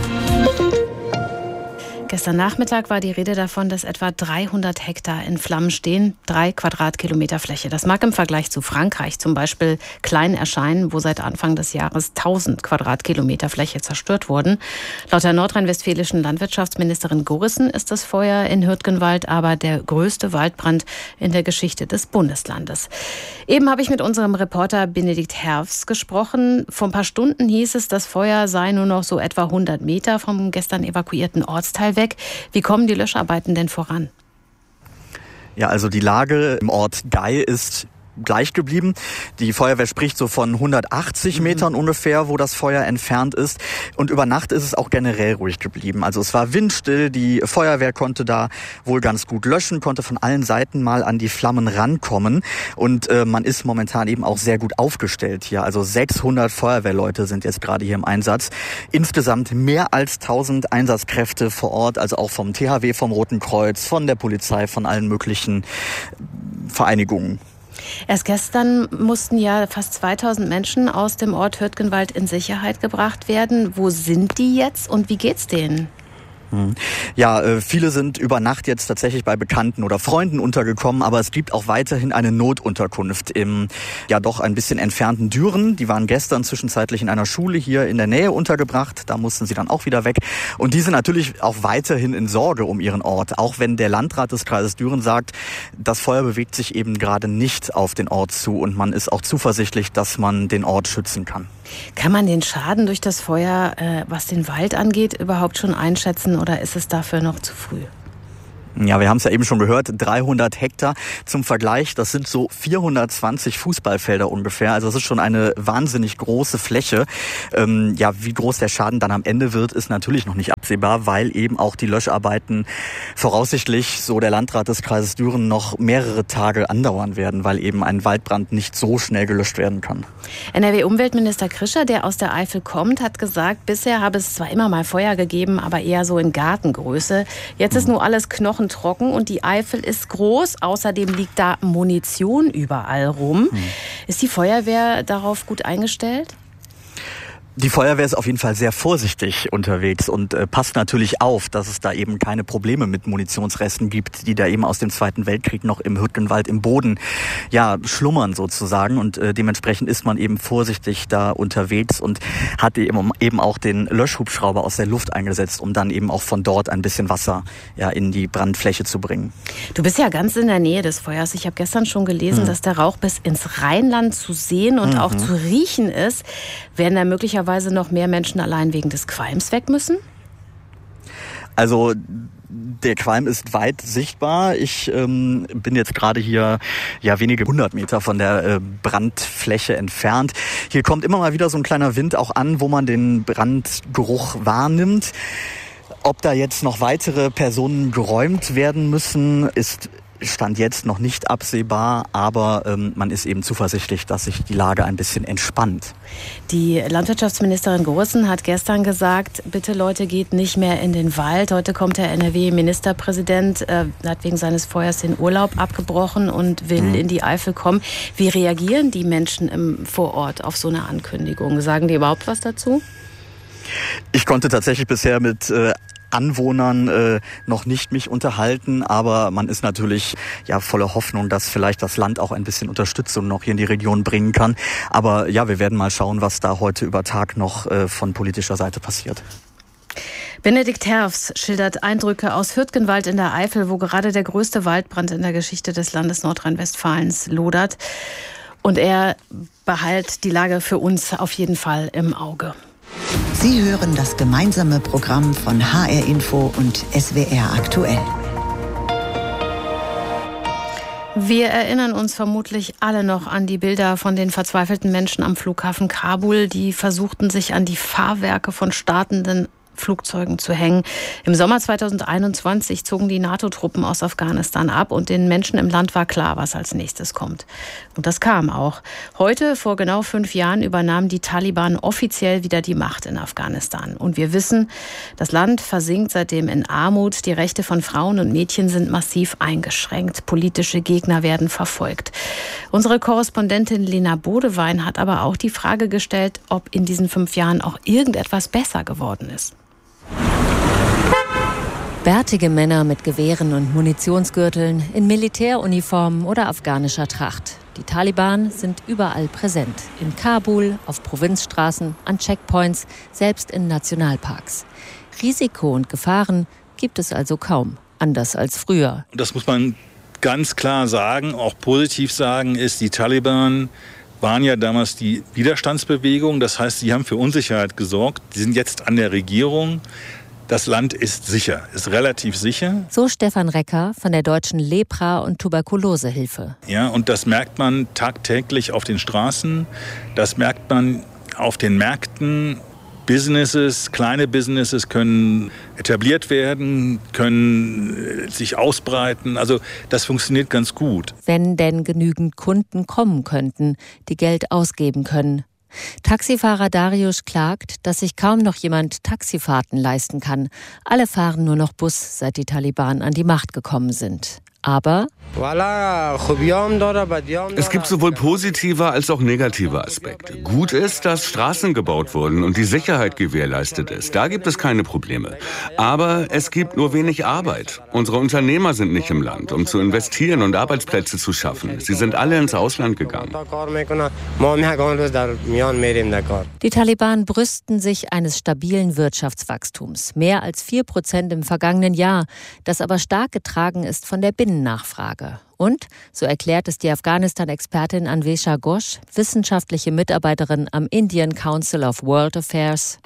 Gestern Nachmittag war die Rede davon, dass etwa 300 Hektar in Flammen stehen, 3 Quadratkilometer Fläche. Das mag im Vergleich zu Frankreich zum Beispiel klein erscheinen, wo seit Anfang des Jahres 1000 Quadratkilometer Fläche zerstört wurden. Laut der nordrhein-westfälischen Landwirtschaftsministerin Gorissen ist das Feuer in Hürtgenwald aber der größte Waldbrand in der Geschichte des Bundeslandes. Eben habe ich mit unserem Reporter Benedikt Herfs gesprochen. Vor ein paar Stunden hieß es, das Feuer sei nur noch so etwa 100 Meter vom gestern evakuierten Ortsteil weg. Wie kommen die Löscharbeiten denn voran? Ja, also die Lage im Ort Gei ist gleich geblieben. Die Feuerwehr spricht so von 180 Metern ungefähr, wo das Feuer entfernt ist. Und über Nacht ist es auch generell ruhig geblieben. Also es war windstill, die Feuerwehr konnte da wohl ganz gut löschen, konnte von allen Seiten mal an die Flammen rankommen. Und man ist momentan eben auch sehr gut aufgestellt hier. Also 600 Feuerwehrleute sind jetzt gerade hier im Einsatz. Insgesamt mehr als 1000 Einsatzkräfte vor Ort, also auch vom THW, vom Roten Kreuz, von der Polizei, von allen möglichen Vereinigungen. Erst gestern mussten ja fast 2000 Menschen aus dem Ort Hürtgenwald in Sicherheit gebracht werden. Wo sind die jetzt und wie geht's denen? Ja, viele sind über Nacht jetzt tatsächlich bei Bekannten oder Freunden untergekommen, aber es gibt auch weiterhin eine Notunterkunft im ja doch ein bisschen entfernten Düren. Die waren gestern zwischenzeitlich in einer Schule hier in der Nähe untergebracht, da mussten sie dann auch wieder weg. Und die sind natürlich auch weiterhin in Sorge um ihren Ort, auch wenn der Landrat des Kreises Düren sagt, das Feuer bewegt sich eben gerade nicht auf den Ort zu und man ist auch zuversichtlich, dass man den Ort schützen kann. Kann man den Schaden durch das Feuer, was den Wald angeht, überhaupt schon einschätzen oder ist es dafür noch zu früh? Ja, wir haben es ja eben schon gehört, 300 Hektar. Zum Vergleich, das sind so 420 Fußballfelder ungefähr. Also das ist schon eine wahnsinnig große Fläche. Ja, wie groß der Schaden dann am Ende wird, ist natürlich noch nicht absehbar, weil eben auch die Löscharbeiten voraussichtlich, so der Landrat des Kreises Düren, noch mehrere Tage andauern werden, weil eben ein Waldbrand nicht so schnell gelöscht werden kann. NRW-Umweltminister Krischer, der aus der Eifel kommt, hat gesagt, bisher habe es zwar immer mal Feuer gegeben, aber eher so in Gartengröße. Jetzt ist nur alles knochentrocken und die Eifel ist groß. Außerdem liegt da Munition überall rum. Ist die Feuerwehr darauf gut eingestellt? Die Feuerwehr ist auf jeden Fall sehr vorsichtig unterwegs und passt natürlich auf, dass es da eben keine Probleme mit Munitionsresten gibt, die da eben aus dem Zweiten Weltkrieg noch im Hüttenwald im Boden ja schlummern sozusagen. Und dementsprechend ist man eben vorsichtig da unterwegs und hat eben auch den Löschhubschrauber aus der Luft eingesetzt, um dann eben auch von dort ein bisschen Wasser ja in die Brandfläche zu bringen. Du bist ja ganz in der Nähe des Feuers. Ich habe gestern schon gelesen, dass der Rauch bis ins Rheinland zu sehen und auch zu riechen ist. Werden da möglicherweise noch mehr Menschen allein wegen des Qualms weg müssen? Also der Qualm ist weit sichtbar. Ich bin jetzt gerade hier ja wenige 100 Meter von der Brandfläche entfernt. Hier kommt immer mal wieder so ein kleiner Wind auch an, wo man den Brandgeruch wahrnimmt. Ob da jetzt noch weitere Personen geräumt werden müssen, ist Stand jetzt noch nicht absehbar, aber man ist eben zuversichtlich, dass sich die Lage ein bisschen entspannt. Die Landwirtschaftsministerin Goossen hat gestern gesagt, bitte Leute, geht nicht mehr in den Wald. Heute kommt der NRW-Ministerpräsident, hat wegen seines Feuers den Urlaub abgebrochen und will in die Eifel kommen. Wie reagieren die Menschen vor Ort auf so eine Ankündigung? Sagen die überhaupt was dazu? Ich konnte tatsächlich bisher mit Anwohnern noch nicht mich unterhalten, aber man ist natürlich ja voller Hoffnung, dass vielleicht das Land auch ein bisschen Unterstützung noch hier in die Region bringen kann. Aber ja, wir werden mal schauen, was da heute über Tag noch von politischer Seite passiert. Benedikt Herfs schildert Eindrücke aus Hürtgenwald in der Eifel, wo gerade der größte Waldbrand in der Geschichte des Landes Nordrhein-Westfalens lodert. Und er behält die Lage für uns auf jeden Fall im Auge. Sie hören das gemeinsame Programm von HR Info und SWR aktuell. Wir erinnern uns vermutlich alle noch an die Bilder von den verzweifelten Menschen am Flughafen Kabul, die versuchten, sich an die Fahrwerke von startenden Flugzeugen zu hängen. Im Sommer 2021 zogen die NATO-Truppen aus Afghanistan ab und den Menschen im Land war klar, was als nächstes kommt. Und das kam auch. Heute, vor genau 5 Jahren, übernahmen die Taliban offiziell wieder die Macht in Afghanistan. Und wir wissen, das Land versinkt seitdem in Armut. Die Rechte von Frauen und Mädchen sind massiv eingeschränkt. Politische Gegner werden verfolgt. Unsere Korrespondentin Lena Bodewein hat aber auch die Frage gestellt, ob in diesen 5 Jahren auch irgendetwas besser geworden ist. Bärtige Männer mit Gewehren und Munitionsgürteln, in Militäruniformen oder afghanischer Tracht. Die Taliban sind überall präsent. In Kabul, auf Provinzstraßen, an Checkpoints, selbst in Nationalparks. Risiko und Gefahren gibt es also kaum, anders als früher. Das muss man ganz klar sagen, auch positiv sagen, ist, die Taliban waren ja damals die Widerstandsbewegung. Das heißt, sie haben für Unsicherheit gesorgt. Sie sind jetzt an der Regierung. Das Land ist sicher, ist relativ sicher. So Stefan Recker von der Deutschen Lepra- und Tuberkulosehilfe. Ja, und das merkt man tagtäglich auf den Straßen. Das merkt man auf den Märkten. Businesses, kleine Businesses können etabliert werden, können sich ausbreiten. Also das funktioniert ganz gut. Wenn denn genügend Kunden kommen könnten, die Geld ausgeben können. Taxifahrer Darius klagt, dass sich kaum noch jemand Taxifahrten leisten kann. Alle fahren nur noch Bus, seit die Taliban an die Macht gekommen sind. Aber es gibt sowohl positive als auch negative Aspekte. Gut ist, dass Straßen gebaut wurden und die Sicherheit gewährleistet ist. Da gibt es keine Probleme. Aber es gibt nur wenig Arbeit. Unsere Unternehmer sind nicht im Land, um zu investieren und Arbeitsplätze zu schaffen. Sie sind alle ins Ausland gegangen. Die Taliban brüsten sich eines stabilen Wirtschaftswachstums. Mehr als 4% im vergangenen Jahr, das aber stark getragen ist von der Binnennachfrage. Und, so erklärt es die Afghanistan-Expertin Anvesha Ghosh, wissenschaftliche Mitarbeiterin am Indian Council of World Affairs.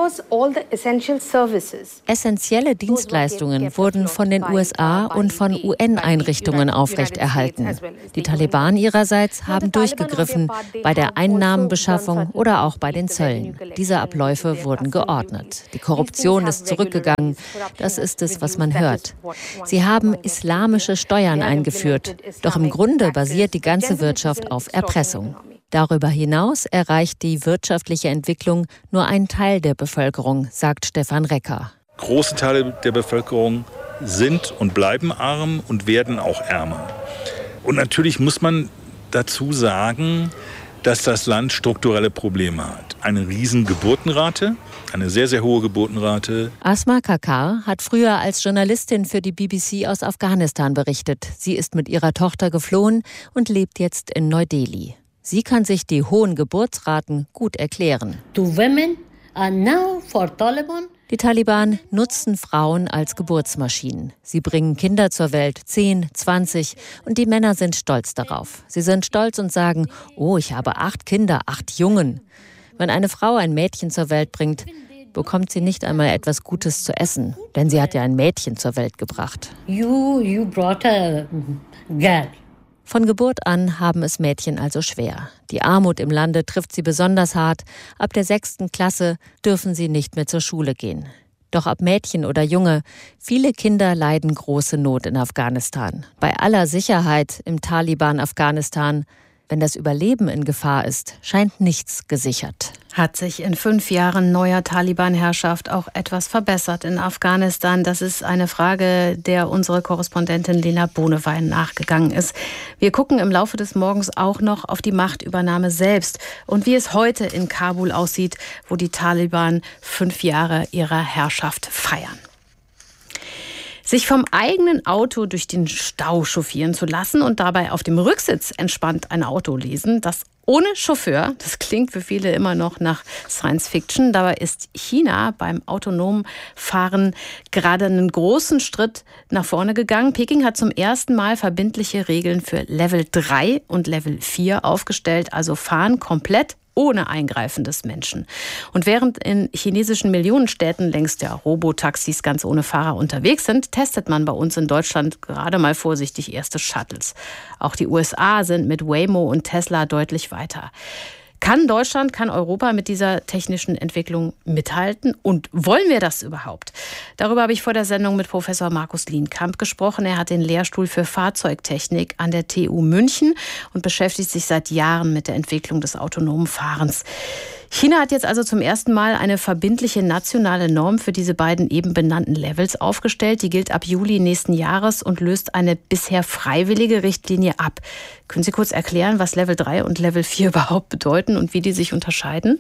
Essentielle Dienstleistungen wurden von den USA und von UN-Einrichtungen aufrechterhalten. Die Taliban ihrerseits haben durchgegriffen bei der Einnahmenbeschaffung oder auch bei den Zöllen. Diese Abläufe wurden geordnet. Die Korruption ist zurückgegangen. Das ist es, was man hört. Sie haben islamische Steuern eingeführt. Doch im Grunde basiert die ganze Wirtschaft auf Erpressung. Darüber hinaus erreicht die wirtschaftliche Entwicklung nur einen Teil der Bevölkerung, sagt Stefan Recker. Große Teile der Bevölkerung sind und bleiben arm und werden auch ärmer. Und natürlich muss man dazu sagen, dass das Land strukturelle Probleme hat. Eine riesen Geburtenrate, eine sehr, sehr hohe Geburtenrate. Asma Kakar hat früher als Journalistin für die BBC aus Afghanistan berichtet. Sie ist mit ihrer Tochter geflohen und lebt jetzt in Neu-Delhi. Sie kann sich die hohen Geburtsraten gut erklären. Die Taliban nutzen Frauen als Geburtsmaschinen. Sie bringen Kinder zur Welt, 10, 20, und die Männer sind stolz darauf. Sie sind stolz und sagen, oh, ich habe 8 Kinder, 8 Jungen. Wenn eine Frau ein Mädchen zur Welt bringt, bekommt sie nicht einmal etwas Gutes zu essen, denn sie hat ja ein Mädchen zur Welt gebracht. You brought a girl. Von Geburt an haben es Mädchen also schwer. Die Armut im Lande trifft sie besonders hart. Ab der 6. Klasse dürfen sie nicht mehr zur Schule gehen. Doch ob Mädchen oder Junge, viele Kinder leiden große Not in Afghanistan. Bei aller Sicherheit im Taliban-Afghanistan, wenn das Überleben in Gefahr ist, scheint nichts gesichert. Hat sich in 5 Jahren neuer Taliban-Herrschaft auch etwas verbessert in Afghanistan? Das ist eine Frage, der unsere Korrespondentin Lena Bohnewein nachgegangen ist. Wir gucken im Laufe des Morgens auch noch auf die Machtübernahme selbst und wie es heute in Kabul aussieht, wo die Taliban 5 Jahre ihrer Herrschaft feiern. Sich vom eigenen Auto durch den Stau chauffieren zu lassen und dabei auf dem Rücksitz entspannt ein Auto lesen, das ohne Chauffeur, das klingt für viele immer noch nach Science Fiction. Dabei ist China beim autonomen Fahren gerade einen großen Schritt nach vorne gegangen. Peking hat zum ersten Mal verbindliche Regeln für Level 3 und Level 4 aufgestellt, also Fahren komplett ohne Eingreifen des Menschen. Und während in chinesischen Millionenstädten längst ja Robotaxis ganz ohne Fahrer unterwegs sind, testet man bei uns in Deutschland gerade mal vorsichtig erste Shuttles. Auch die USA sind mit Waymo und Tesla deutlich weiter. Kann Deutschland, kann Europa mit dieser technischen Entwicklung mithalten? Und wollen wir das überhaupt? Darüber habe ich vor der Sendung mit Professor Markus Lienkamp gesprochen. Er hat den Lehrstuhl für Fahrzeugtechnik an der TU München und beschäftigt sich seit Jahren mit der Entwicklung des autonomen Fahrens. China hat jetzt also zum ersten Mal eine verbindliche nationale Norm für diese beiden eben benannten Levels aufgestellt. Die gilt ab Juli nächsten Jahres und löst eine bisher freiwillige Richtlinie ab. Können Sie kurz erklären, was Level 3 und Level 4 überhaupt bedeuten und wie die sich unterscheiden?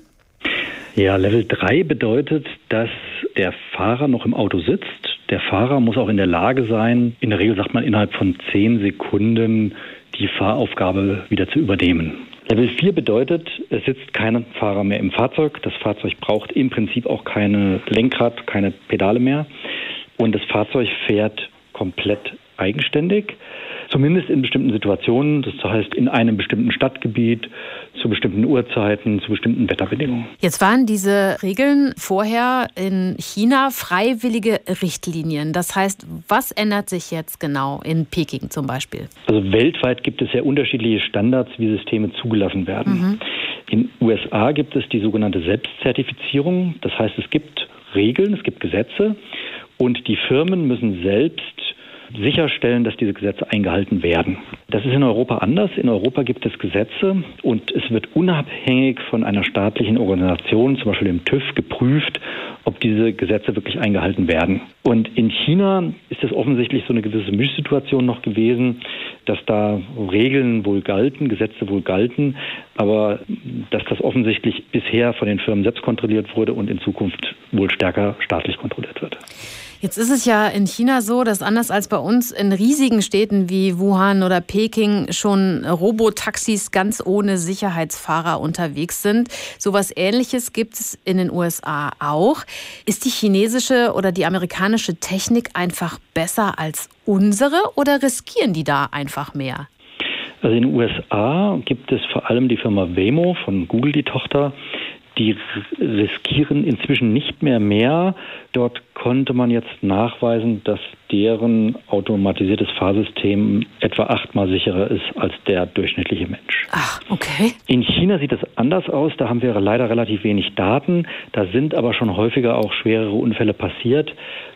Ja, Level 3 bedeutet, dass der Fahrer noch im Auto sitzt. Der Fahrer muss auch in der Lage sein, in der Regel sagt man innerhalb von 10 Sekunden die Fahraufgabe wieder zu übernehmen. Level 4 bedeutet, es sitzt kein Fahrer mehr im Fahrzeug. Das Fahrzeug braucht im Prinzip auch keine Lenkrad, keine Pedale mehr. Und das Fahrzeug fährt komplett eigenständig, zumindest in bestimmten Situationen. Das heißt, in einem bestimmten Stadtgebiet, zu bestimmten Uhrzeiten, zu bestimmten Wetterbedingungen. Jetzt waren diese Regeln vorher in China freiwillige Richtlinien. Das heißt, was ändert sich jetzt genau in Peking zum Beispiel? Also weltweit gibt es ja unterschiedliche Standards, wie Systeme zugelassen werden. In den USA gibt es die sogenannte Selbstzertifizierung. Das heißt, es gibt Regeln, es gibt Gesetze und die Firmen müssen selbst sicherstellen, dass diese Gesetze eingehalten werden. Das ist in Europa anders. In Europa gibt es Gesetze und es wird unabhängig von einer staatlichen Organisation, zum Beispiel dem TÜV, geprüft, ob diese Gesetze wirklich eingehalten werden. Und in China ist das offensichtlich so eine gewisse Mischsituation noch gewesen, dass da Regeln wohl galten, Gesetze wohl galten, aber dass das offensichtlich bisher von den Firmen selbst kontrolliert wurde und in Zukunft wohl stärker staatlich kontrolliert wird. Jetzt ist es ja in China so, dass anders als bei uns in riesigen Städten wie Wuhan oder Peking schon Robotaxis ganz ohne Sicherheitsfahrer unterwegs sind. Sowas Ähnliches gibt es in den USA auch. Ist die chinesische oder die amerikanische Technik einfach besser als unsere oder riskieren die da einfach mehr? Also in den USA gibt es vor allem die Firma Waymo von Google, die Tochter. Die riskieren inzwischen nicht mehr. Dort konnte man jetzt nachweisen, dass deren automatisiertes Fahrsystem etwa 8-mal sicherer ist als der durchschnittliche Mensch. Ach, okay. In China sieht es anders aus. Da haben wir leider relativ wenig Daten. Da sind aber schon häufiger auch schwerere Unfälle passiert.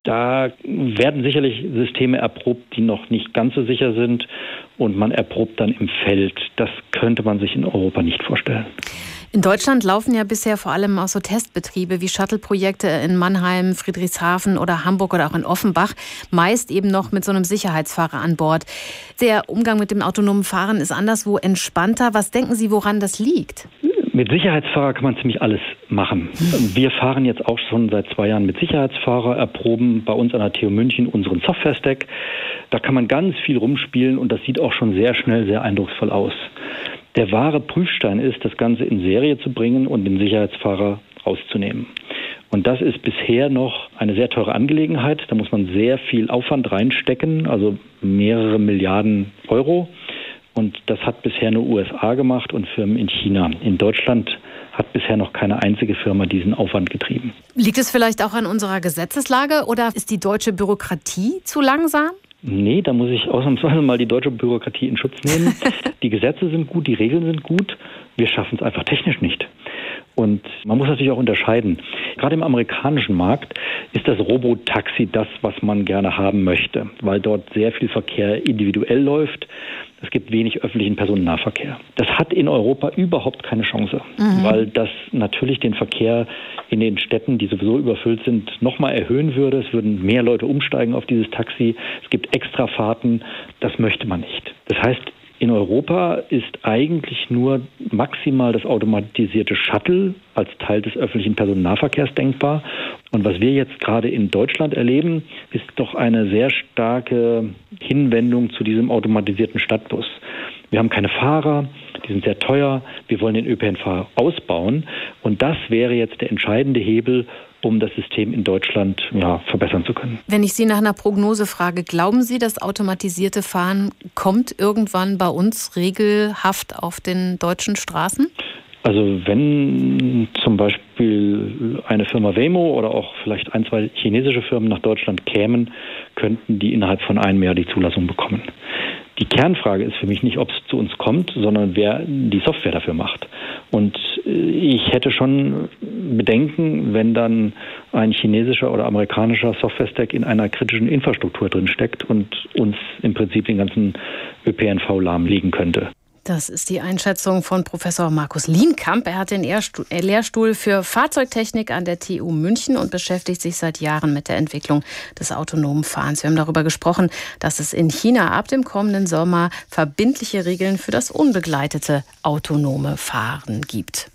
Da werden sicherlich Systeme erprobt, die noch nicht ganz so sicher sind. Und man erprobt dann im Feld. Das könnte man sich in Europa nicht vorstellen. In Deutschland laufen ja bisher vor allem auch so Testbetriebe wie Shuttle-Projekte in Mannheim, Friedrichshafen oder Hamburg oder auch in Offenbach, meist eben noch mit so einem Sicherheitsfahrer an Bord. Der Umgang mit dem autonomen Fahren ist anderswo entspannter. Was denken Sie, woran das liegt? Mit Sicherheitsfahrer kann man ziemlich alles machen. Wir fahren jetzt auch schon seit 2 Jahren mit Sicherheitsfahrer, erproben bei uns an der TU München unseren Software-Stack. Da kann man ganz viel rumspielen und das sieht auch schon sehr schnell sehr eindrucksvoll aus. Der wahre Prüfstein ist, das Ganze in Serie zu bringen und den Sicherheitsfahrer rauszunehmen. Und das ist bisher noch eine sehr teure Angelegenheit. Da muss man sehr viel Aufwand reinstecken, also mehrere Milliarden Euro. Und das hat bisher nur USA gemacht und Firmen in China. In Deutschland hat bisher noch keine einzige Firma diesen Aufwand getrieben. Liegt es vielleicht auch an unserer Gesetzeslage oder ist die deutsche Bürokratie zu langsam? Nee, da muss ich ausnahmsweise mal die deutsche Bürokratie in Schutz nehmen. Die Gesetze sind gut, die Regeln sind gut. Wir schaffen es einfach technisch nicht. Und man muss natürlich auch unterscheiden. Gerade im amerikanischen Markt ist das Robotaxi das, was man gerne haben möchte, weil dort sehr viel Verkehr individuell läuft. Es gibt wenig öffentlichen Personennahverkehr. Das hat in Europa überhaupt keine Chance, weil das natürlich den Verkehr in den Städten, die sowieso überfüllt sind, nochmal erhöhen würde. Es würden mehr Leute umsteigen auf dieses Taxi. Es gibt Extrafahrten. Das möchte man nicht. Das heißt, in Europa ist eigentlich nur maximal das automatisierte Shuttle als Teil des öffentlichen Personennahverkehrs denkbar. Und was wir jetzt gerade in Deutschland erleben, ist doch eine sehr starke Hinwendung zu diesem automatisierten Stadtbus. Wir haben keine Fahrer, die sind sehr teuer. Wir wollen den ÖPNV ausbauen. Und das wäre jetzt der entscheidende Hebel, um das System in Deutschland verbessern zu können. Wenn ich Sie nach einer Prognose frage, glauben Sie, das automatisierte Fahren kommt irgendwann bei uns regelhaft auf den deutschen Straßen? Also wenn zum Beispiel eine Firma Waymo oder auch vielleicht 1, 2 chinesische Firmen nach Deutschland kämen, könnten die innerhalb von einem Jahr die Zulassung bekommen. Die Kernfrage ist für mich nicht, ob es zu uns kommt, sondern wer die Software dafür macht. Und ich hätte schon Bedenken, wenn dann ein chinesischer oder amerikanischer Software-Stack in einer kritischen Infrastruktur drin steckt und uns im Prinzip den ganzen ÖPNV lahmlegen könnte. Das ist die Einschätzung von Professor Markus Lienkamp. Er hat den Lehrstuhl für Fahrzeugtechnik an der TU München und beschäftigt sich seit Jahren mit der Entwicklung des autonomen Fahrens. Wir haben darüber gesprochen, dass es in China ab dem kommenden Sommer verbindliche Regeln für das unbegleitete autonome Fahren gibt.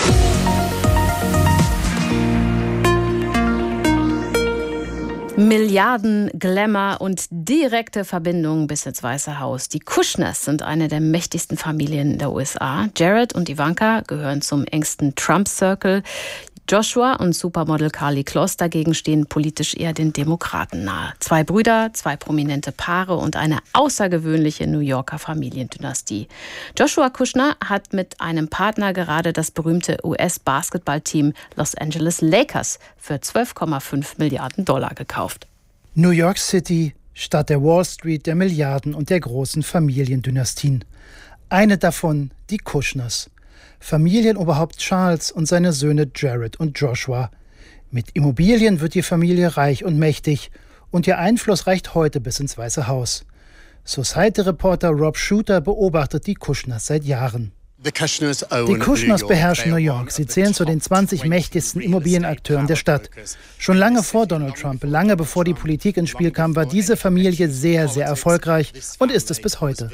Milliarden, Glamour und direkte Verbindungen bis ins Weiße Haus. Die Kushners sind eine der mächtigsten Familien der USA. Jared und Ivanka gehören zum engsten Trump-Circle. Joshua und Supermodel Karlie Kloss dagegen stehen politisch eher den Demokraten nahe. 2 Brüder, 2 prominente Paare und eine außergewöhnliche New Yorker Familiendynastie. Joshua Kushner hat mit einem Partner gerade das berühmte US-Basketballteam Los Angeles Lakers für $12,5 Milliarden gekauft. New York City, Stadt der Wall Street, der Milliarden und der großen Familiendynastien. Eine davon die Kushners. Familienoberhaupt Charles und seine Söhne Jared und Joshua. Mit Immobilien wird die Familie reich und mächtig und ihr Einfluss reicht heute bis ins Weiße Haus. Society-Reporter Rob Shooter beobachtet die Kushners seit Jahren. Die Kushners beherrschen New York. Sie zählen zu den 20 mächtigsten Immobilienakteuren der Stadt. Schon lange vor Donald Trump, lange bevor die Politik ins Spiel kam, war diese Familie sehr, sehr erfolgreich und ist es bis heute.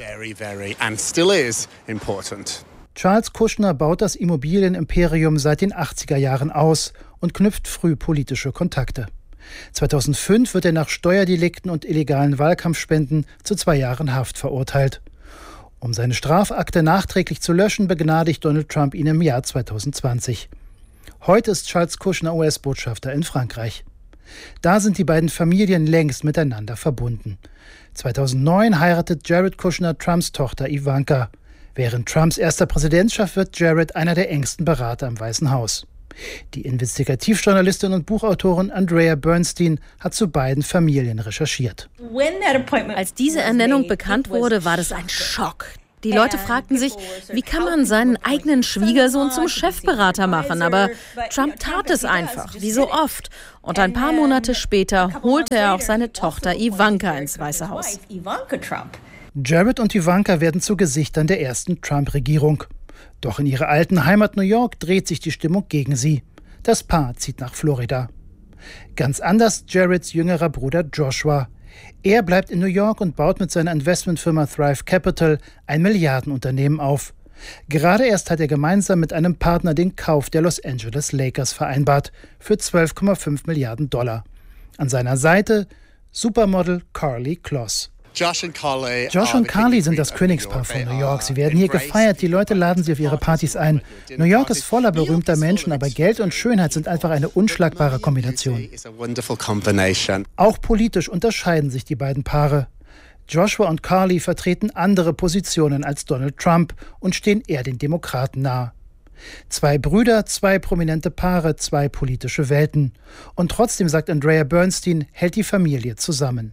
Charles Kushner baut das Immobilienimperium seit den 80er Jahren aus und knüpft früh politische Kontakte. 2005 wird er nach Steuerdelikten und illegalen Wahlkampfspenden zu 2 Jahren Haft verurteilt. Um seine Strafakte nachträglich zu löschen, begnadigt Donald Trump ihn im Jahr 2020. Heute ist Charles Kushner US-Botschafter in Frankreich. Da sind die beiden Familien längst miteinander verbunden. 2009 heiratet Jared Kushner Trumps Tochter Ivanka. Während Trumps erster Präsidentschaft wird Jared einer der engsten Berater im Weißen Haus. Die Investigativjournalistin und Buchautorin Andrea Bernstein hat zu beiden Familien recherchiert. Als diese Ernennung bekannt wurde, war das ein Schock. Die Leute fragten sich, wie kann man seinen eigenen Schwiegersohn zum Chefberater machen? Aber Trump tat es einfach, wie so oft. Und ein paar Monate später holte er auch seine Tochter Ivanka ins Weiße Haus. Jared und Ivanka werden zu Gesichtern der ersten Trump-Regierung. Doch in ihrer alten Heimat New York dreht sich die Stimmung gegen sie. Das Paar zieht nach Florida. Ganz anders Jareds jüngerer Bruder Joshua. Er bleibt in New York und baut mit seiner Investmentfirma Thrive Capital ein Milliardenunternehmen auf. Gerade erst hat er gemeinsam mit einem Partner den Kauf der Los Angeles Lakers vereinbart für $12,5 Milliarden. An seiner Seite Supermodel Karlie Kloss. Josh und Carly sind das Königspaar von New York. Sie werden hier gefeiert, die Leute laden sie auf ihre Partys ein. New York ist voller berühmter Menschen, aber Geld und Schönheit sind einfach eine unschlagbare Kombination. Auch politisch unterscheiden sich die beiden Paare. Joshua und Carly vertreten andere Positionen als Donald Trump und stehen eher den Demokraten nahe. 2 Brüder, 2 prominente Paare, 2 politische Welten. Und trotzdem, sagt Andrea Bernstein, hält die Familie zusammen.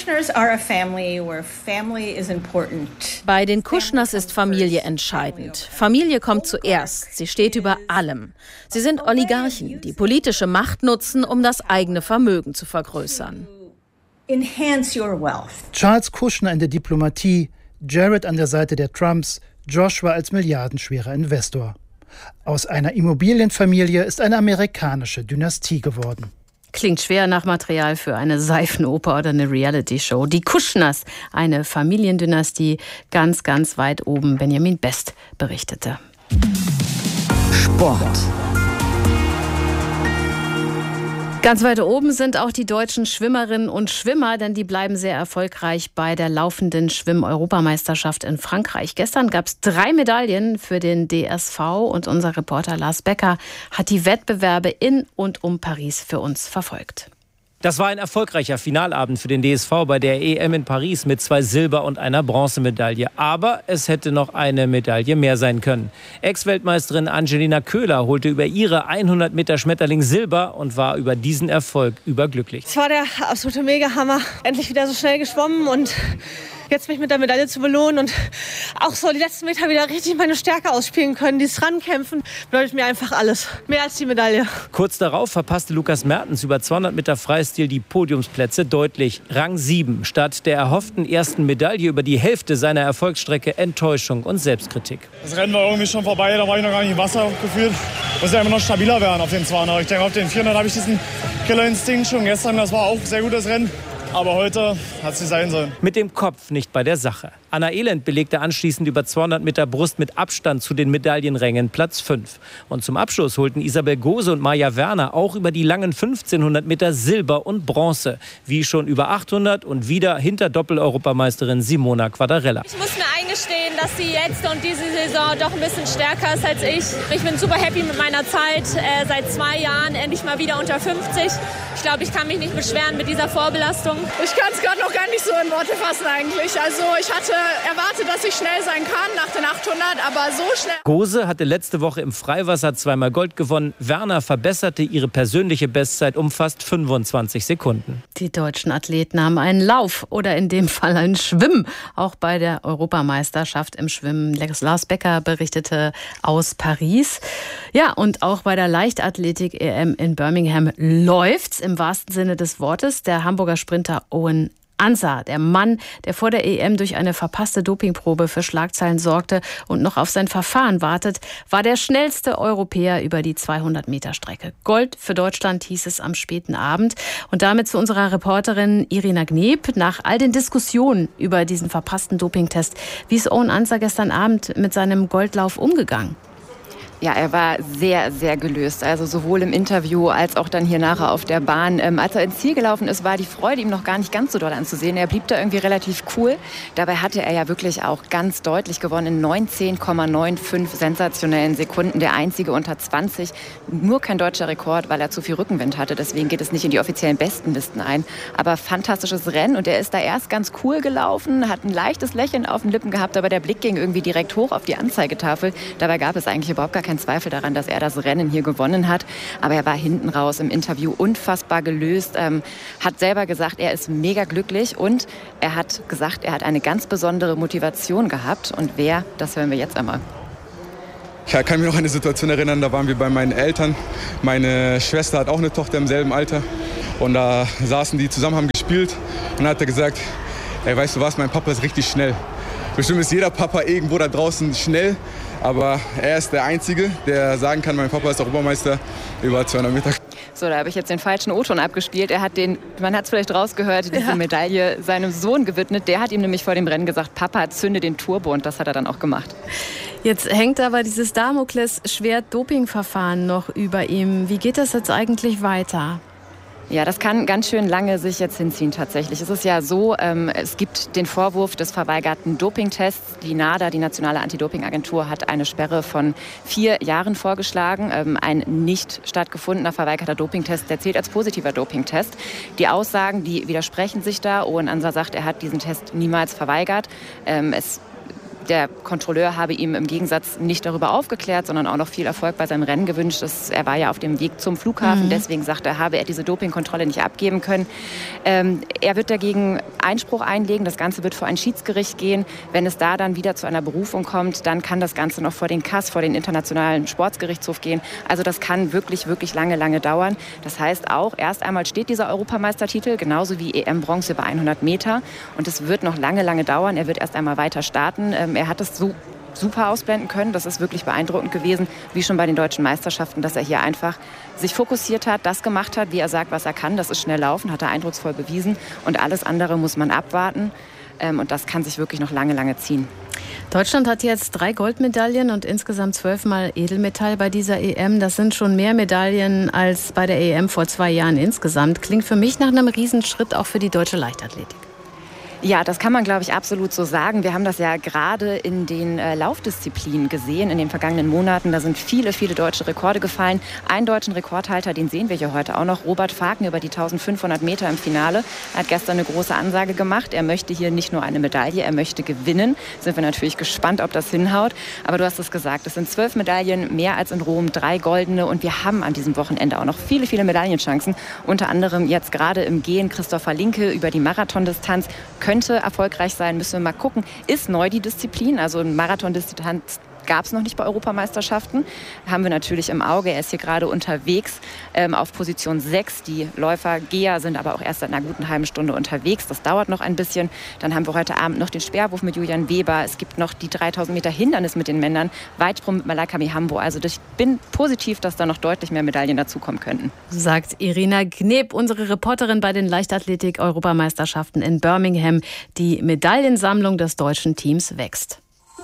Bei den Kushners ist Familie entscheidend. Familie kommt zuerst. Sie steht über allem. Sie sind Oligarchen, die politische Macht nutzen, um das eigene Vermögen zu vergrößern. Charles Kushner in der Diplomatie, Jared an der Seite der Trumps, Joshua als milliardenschwerer Investor. Aus einer Immobilienfamilie ist eine amerikanische Dynastie geworden. Klingt schwer nach Material für eine Seifenoper oder eine Reality-Show. Die Kushners, eine Familiendynastie, ganz, ganz weit oben. Benjamin Best berichtete. Sport. Ganz weit oben sind auch die deutschen Schwimmerinnen und Schwimmer, denn die bleiben sehr erfolgreich bei der laufenden Schwimm-Europameisterschaft in Frankreich. Gestern gab es 3 Medaillen für den DSV und unser Reporter Lars Becker hat die Wettbewerbe in und um Paris für uns verfolgt. Das war ein erfolgreicher Finalabend für den DSV bei der EM in Paris mit 2 Silber- und einer Bronzemedaille. Aber es hätte noch eine Medaille mehr sein können. Ex-Weltmeisterin Angelina Köhler holte über ihre 100 Meter Schmetterling Silber und war über diesen Erfolg überglücklich. Es war der absolute Mega-Hammer. Endlich wieder so schnell geschwommen und jetzt mich mit der Medaille zu belohnen und auch so die letzten Meter wieder richtig meine Stärke ausspielen können. Dieses Rankämpfen bedeutet mir einfach alles. Mehr als die Medaille. Kurz darauf verpasste Lukas Mertens über 200 Meter Freistil die Podiumsplätze deutlich. Rang 7. Statt der erhofften ersten Medaille über die Hälfte seiner Erfolgsstrecke Enttäuschung und Selbstkritik. Das Rennen war irgendwie schon vorbei, da war ich noch gar nicht im Wasser gefühlt. Muss ja immer noch stabiler werden auf den 200. Ich denke, auf den 400 habe ich diesen Killerinstinkt schon gestern. Das war auch ein sehr gutes Rennen. Aber heute hat es nicht sein sollen. Mit dem Kopf nicht bei der Sache. Anna Elend belegte anschließend über 200 Meter Brust mit Abstand zu den Medaillenrängen Platz 5. Und zum Abschluss holten Isabel Gose und Maja Werner auch über die langen 1500 Meter Silber und Bronze. Wie schon über 800 und wieder hinter Doppel-Europameisterin Simona Quadarella. Ich muss mir eingestehen, dass sie jetzt und diese Saison doch ein bisschen stärker ist als ich. Ich bin super happy mit meiner Zeit. Seit 2 Jahren endlich mal wieder unter 50. Ich glaube, ich kann mich nicht beschweren mit dieser Vorbelastung. Ich kann es gerade noch gar nicht so in Worte fassen eigentlich. Also ich hatte erwartet, dass ich schnell sein kann nach den 800, aber so schnell. Gose hatte letzte Woche im Freiwasser 2-mal Gold gewonnen. Werner verbesserte ihre persönliche Bestzeit um fast 25 Sekunden. Die deutschen Athleten haben einen Lauf oder in dem Fall ein Schwimmen. Auch bei der Europameisterschaft im Schwimmen. Lars Becker berichtete aus Paris. Ja, und auch bei der Leichtathletik-EM in Birmingham läuft's im wahrsten Sinne des Wortes. Der Hamburger Sprinter Owen Ansar, der Mann, der vor der EM durch eine verpasste Dopingprobe für Schlagzeilen sorgte und noch auf sein Verfahren wartet, war der schnellste Europäer über die 200-Meter-Strecke. Gold für Deutschland hieß es am späten Abend. Und damit zu unserer Reporterin Irina Gneb. Nach all den Diskussionen über diesen verpassten Dopingtest, wie ist Owen Ansar gestern Abend mit seinem Goldlauf umgegangen? Ja, er war sehr, sehr gelöst. Also sowohl im Interview als auch dann hier nachher auf der Bahn. Als er ins Ziel gelaufen ist, war die Freude ihm noch gar nicht ganz so doll anzusehen. Er blieb da irgendwie relativ cool. Dabei hatte er ja wirklich auch ganz deutlich gewonnen. In 19,95 sensationellen Sekunden. Der einzige unter 20. Nur kein deutscher Rekord, weil er zu viel Rückenwind hatte. Deswegen geht es nicht in die offiziellen Bestenlisten ein. Aber fantastisches Rennen. Und er ist da erst ganz cool gelaufen, hat ein leichtes Lächeln auf den Lippen gehabt. Aber der Blick ging irgendwie direkt hoch auf die Anzeigetafel. Dabei gab es eigentlich überhaupt gar kein Zweifel daran, dass er das Rennen hier gewonnen hat. Aber er war hinten raus im Interview unfassbar gelöst, hat selber gesagt, er ist mega glücklich und er hat gesagt, er hat eine ganz besondere Motivation gehabt. Und wer, das hören wir jetzt einmal. Ich kann mich noch an eine Situation erinnern, da waren wir bei meinen Eltern. Meine Schwester hat auch eine Tochter im selben Alter. Und da saßen die zusammen, haben gespielt. Und dann hat er gesagt, ey, weißt du was, mein Papa ist richtig schnell. Bestimmt ist jeder Papa irgendwo da draußen schnell. Aber er ist der Einzige, der sagen kann, mein Papa ist auch Obermeister über 200 Meter. So, da habe ich jetzt den falschen O-Ton abgespielt. Er hat man hat es vielleicht rausgehört, diese Medaille seinem Sohn gewidmet. Der hat ihm nämlich vor dem Rennen gesagt, Papa, zünde den Turbo. Und das hat er dann auch gemacht. Jetzt hängt aber dieses Damoklesschwert-Dopingverfahren noch über ihm. Wie geht das jetzt eigentlich weiter? Ja, das kann ganz schön lange sich jetzt hinziehen tatsächlich. Es ist ja so, es gibt den Vorwurf des verweigerten Dopingtests. Die NADA, die Nationale Anti-Doping-Agentur, hat eine Sperre von 4 Jahren vorgeschlagen. Ein nicht stattgefundener verweigerter Dopingtest, der zählt als positiver Dopingtest. Die Aussagen, die widersprechen sich da. Owen Ansar sagt, er hat diesen Test niemals verweigert. Der Kontrolleur habe ihm im Gegensatz nicht darüber aufgeklärt, sondern auch noch viel Erfolg bei seinem Rennen gewünscht. Er war ja auf dem Weg zum Flughafen, deswegen sagt er, habe er diese Dopingkontrolle nicht abgeben können. Er wird dagegen Einspruch einlegen, das Ganze wird vor ein Schiedsgericht gehen. Wenn es da dann wieder zu einer Berufung kommt, dann kann das Ganze noch vor den CAS, vor den Internationalen Sportgerichtshof gehen. Also das kann wirklich, wirklich lange, lange dauern. Das heißt auch, erst einmal steht dieser Europameistertitel, genauso wie EM-Bronze über 100 Meter. Und es wird noch lange, lange dauern. Er wird erst einmal weiter starten. Er hat es so super ausblenden können. Das ist wirklich beeindruckend gewesen, wie schon bei den deutschen Meisterschaften, dass er hier einfach sich fokussiert hat, das gemacht hat, wie er sagt, was er kann. Das ist schnell laufen, hat er eindrucksvoll bewiesen. Und alles andere muss man abwarten. Und das kann sich wirklich noch lange, lange ziehen. Deutschland hat jetzt 3 Goldmedaillen und insgesamt 12-mal Edelmetall bei dieser EM. Das sind schon mehr Medaillen als bei der EM vor 2 Jahren insgesamt. Klingt für mich nach einem Riesenschritt auch für die deutsche Leichtathletik. Ja, das kann man, glaube ich, absolut so sagen. Wir haben das ja gerade in den Laufdisziplinen gesehen in den vergangenen Monaten. Da sind viele, viele deutsche Rekorde gefallen. Einen deutschen Rekordhalter, den sehen wir hier heute auch noch, Robert Faken über die 1500 Meter im Finale. Er hat gestern eine große Ansage gemacht. Er möchte hier nicht nur eine Medaille, er möchte gewinnen. Sind wir natürlich gespannt, ob das hinhaut. Aber du hast es gesagt, es sind 12 Medaillen, mehr als in Rom, 3 goldene. Und wir haben an diesem Wochenende auch noch viele, viele Medaillenchancen. Unter anderem jetzt gerade im Gehen Christopher Linke über die Marathondistanz. Könnte erfolgreich sein, müssen wir mal gucken. Ist neu die Disziplin, also ein Marathondistanz gab es noch nicht bei Europameisterschaften. Haben wir natürlich im Auge. Er ist hier gerade unterwegs auf Position 6. Die Läufer, Geher sind aber auch erst seit einer guten halben Stunde unterwegs. Das dauert noch ein bisschen. Dann haben wir heute Abend noch den Speerwurf mit Julian Weber. Es gibt noch die 3000 Meter Hindernis mit den Männern. Weitsprung mit Malaika Mihambo. Also ich bin positiv, dass da noch deutlich mehr Medaillen dazukommen könnten. Sagt Irina Gneb, unsere Reporterin bei den Leichtathletik-Europameisterschaften in Birmingham. Die Medaillensammlung des deutschen Teams wächst.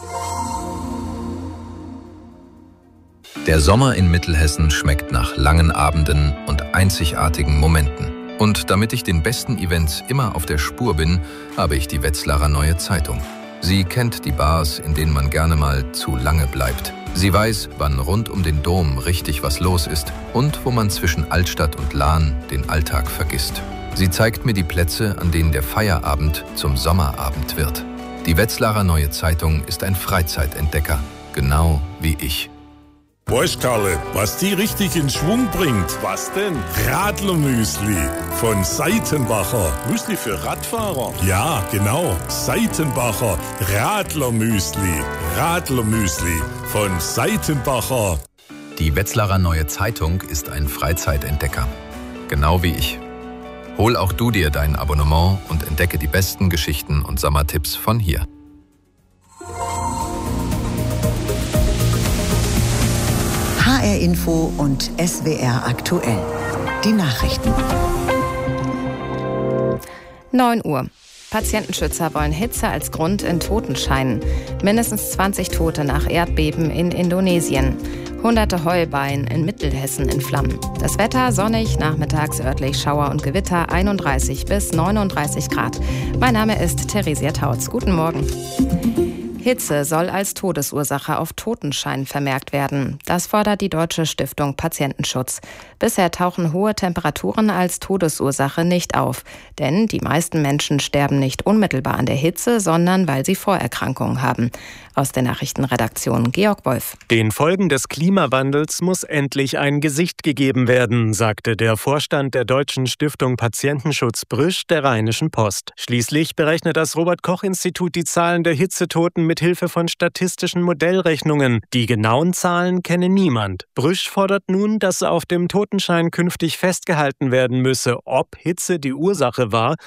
Der Sommer in Mittelhessen schmeckt nach langen Abenden und einzigartigen Momenten. Und damit ich den besten Events immer auf der Spur bin, habe ich die Wetzlarer Neue Zeitung. Sie kennt die Bars, in denen man gerne mal zu lange bleibt. Sie weiß, wann rund um den Dom richtig was los ist und wo man zwischen Altstadt und Lahn den Alltag vergisst. Sie zeigt mir die Plätze, an denen der Feierabend zum Sommerabend wird. Die Wetzlarer Neue Zeitung ist ein Freizeitentdecker, genau wie ich. Weißt Karle, was die richtig in Schwung bringt? Was denn? Radlermüsli von Seitenbacher. Müsli für Radfahrer? Ja, genau. Seitenbacher Radlermüsli. Radlermüsli von Seitenbacher. Die Wetzlarer Neue Zeitung ist ein Freizeitentdecker, genau wie ich. Hol auch du dir dein Abonnement und entdecke die besten Geschichten und Sommertipps von hier. HR Info und SWR aktuell. Die Nachrichten. 9 Uhr. Patientenschützer wollen Hitze als Grund in Totenscheinen. Mindestens 20 Tote nach Erdbeben in Indonesien. Hunderte Heuballen in Mittelhessen in Flammen. Das Wetter sonnig, nachmittags örtlich Schauer und Gewitter, 31 bis 39 Grad. Mein Name ist Theresia Tautz. Guten Morgen. Hitze soll als Todesursache auf Totenschein vermerkt werden. Das fordert die Deutsche Stiftung Patientenschutz. Bisher tauchen hohe Temperaturen als Todesursache nicht auf. Denn die meisten Menschen sterben nicht unmittelbar an der Hitze, sondern weil sie Vorerkrankungen haben. Aus der Nachrichtenredaktion Georg Wolf. Den Folgen des Klimawandels muss endlich ein Gesicht gegeben werden, sagte der Vorstand der Deutschen Stiftung Patientenschutz Brüsch der Rheinischen Post. Schließlich berechnet das Robert-Koch-Institut die Zahlen der Hitzetoten mit Hilfe von statistischen Modellrechnungen. Die genauen Zahlen kenne niemand. Brüsch fordert nun, dass auf dem Totenschein künftig festgehalten werden müsse, ob Hitze die Ursache war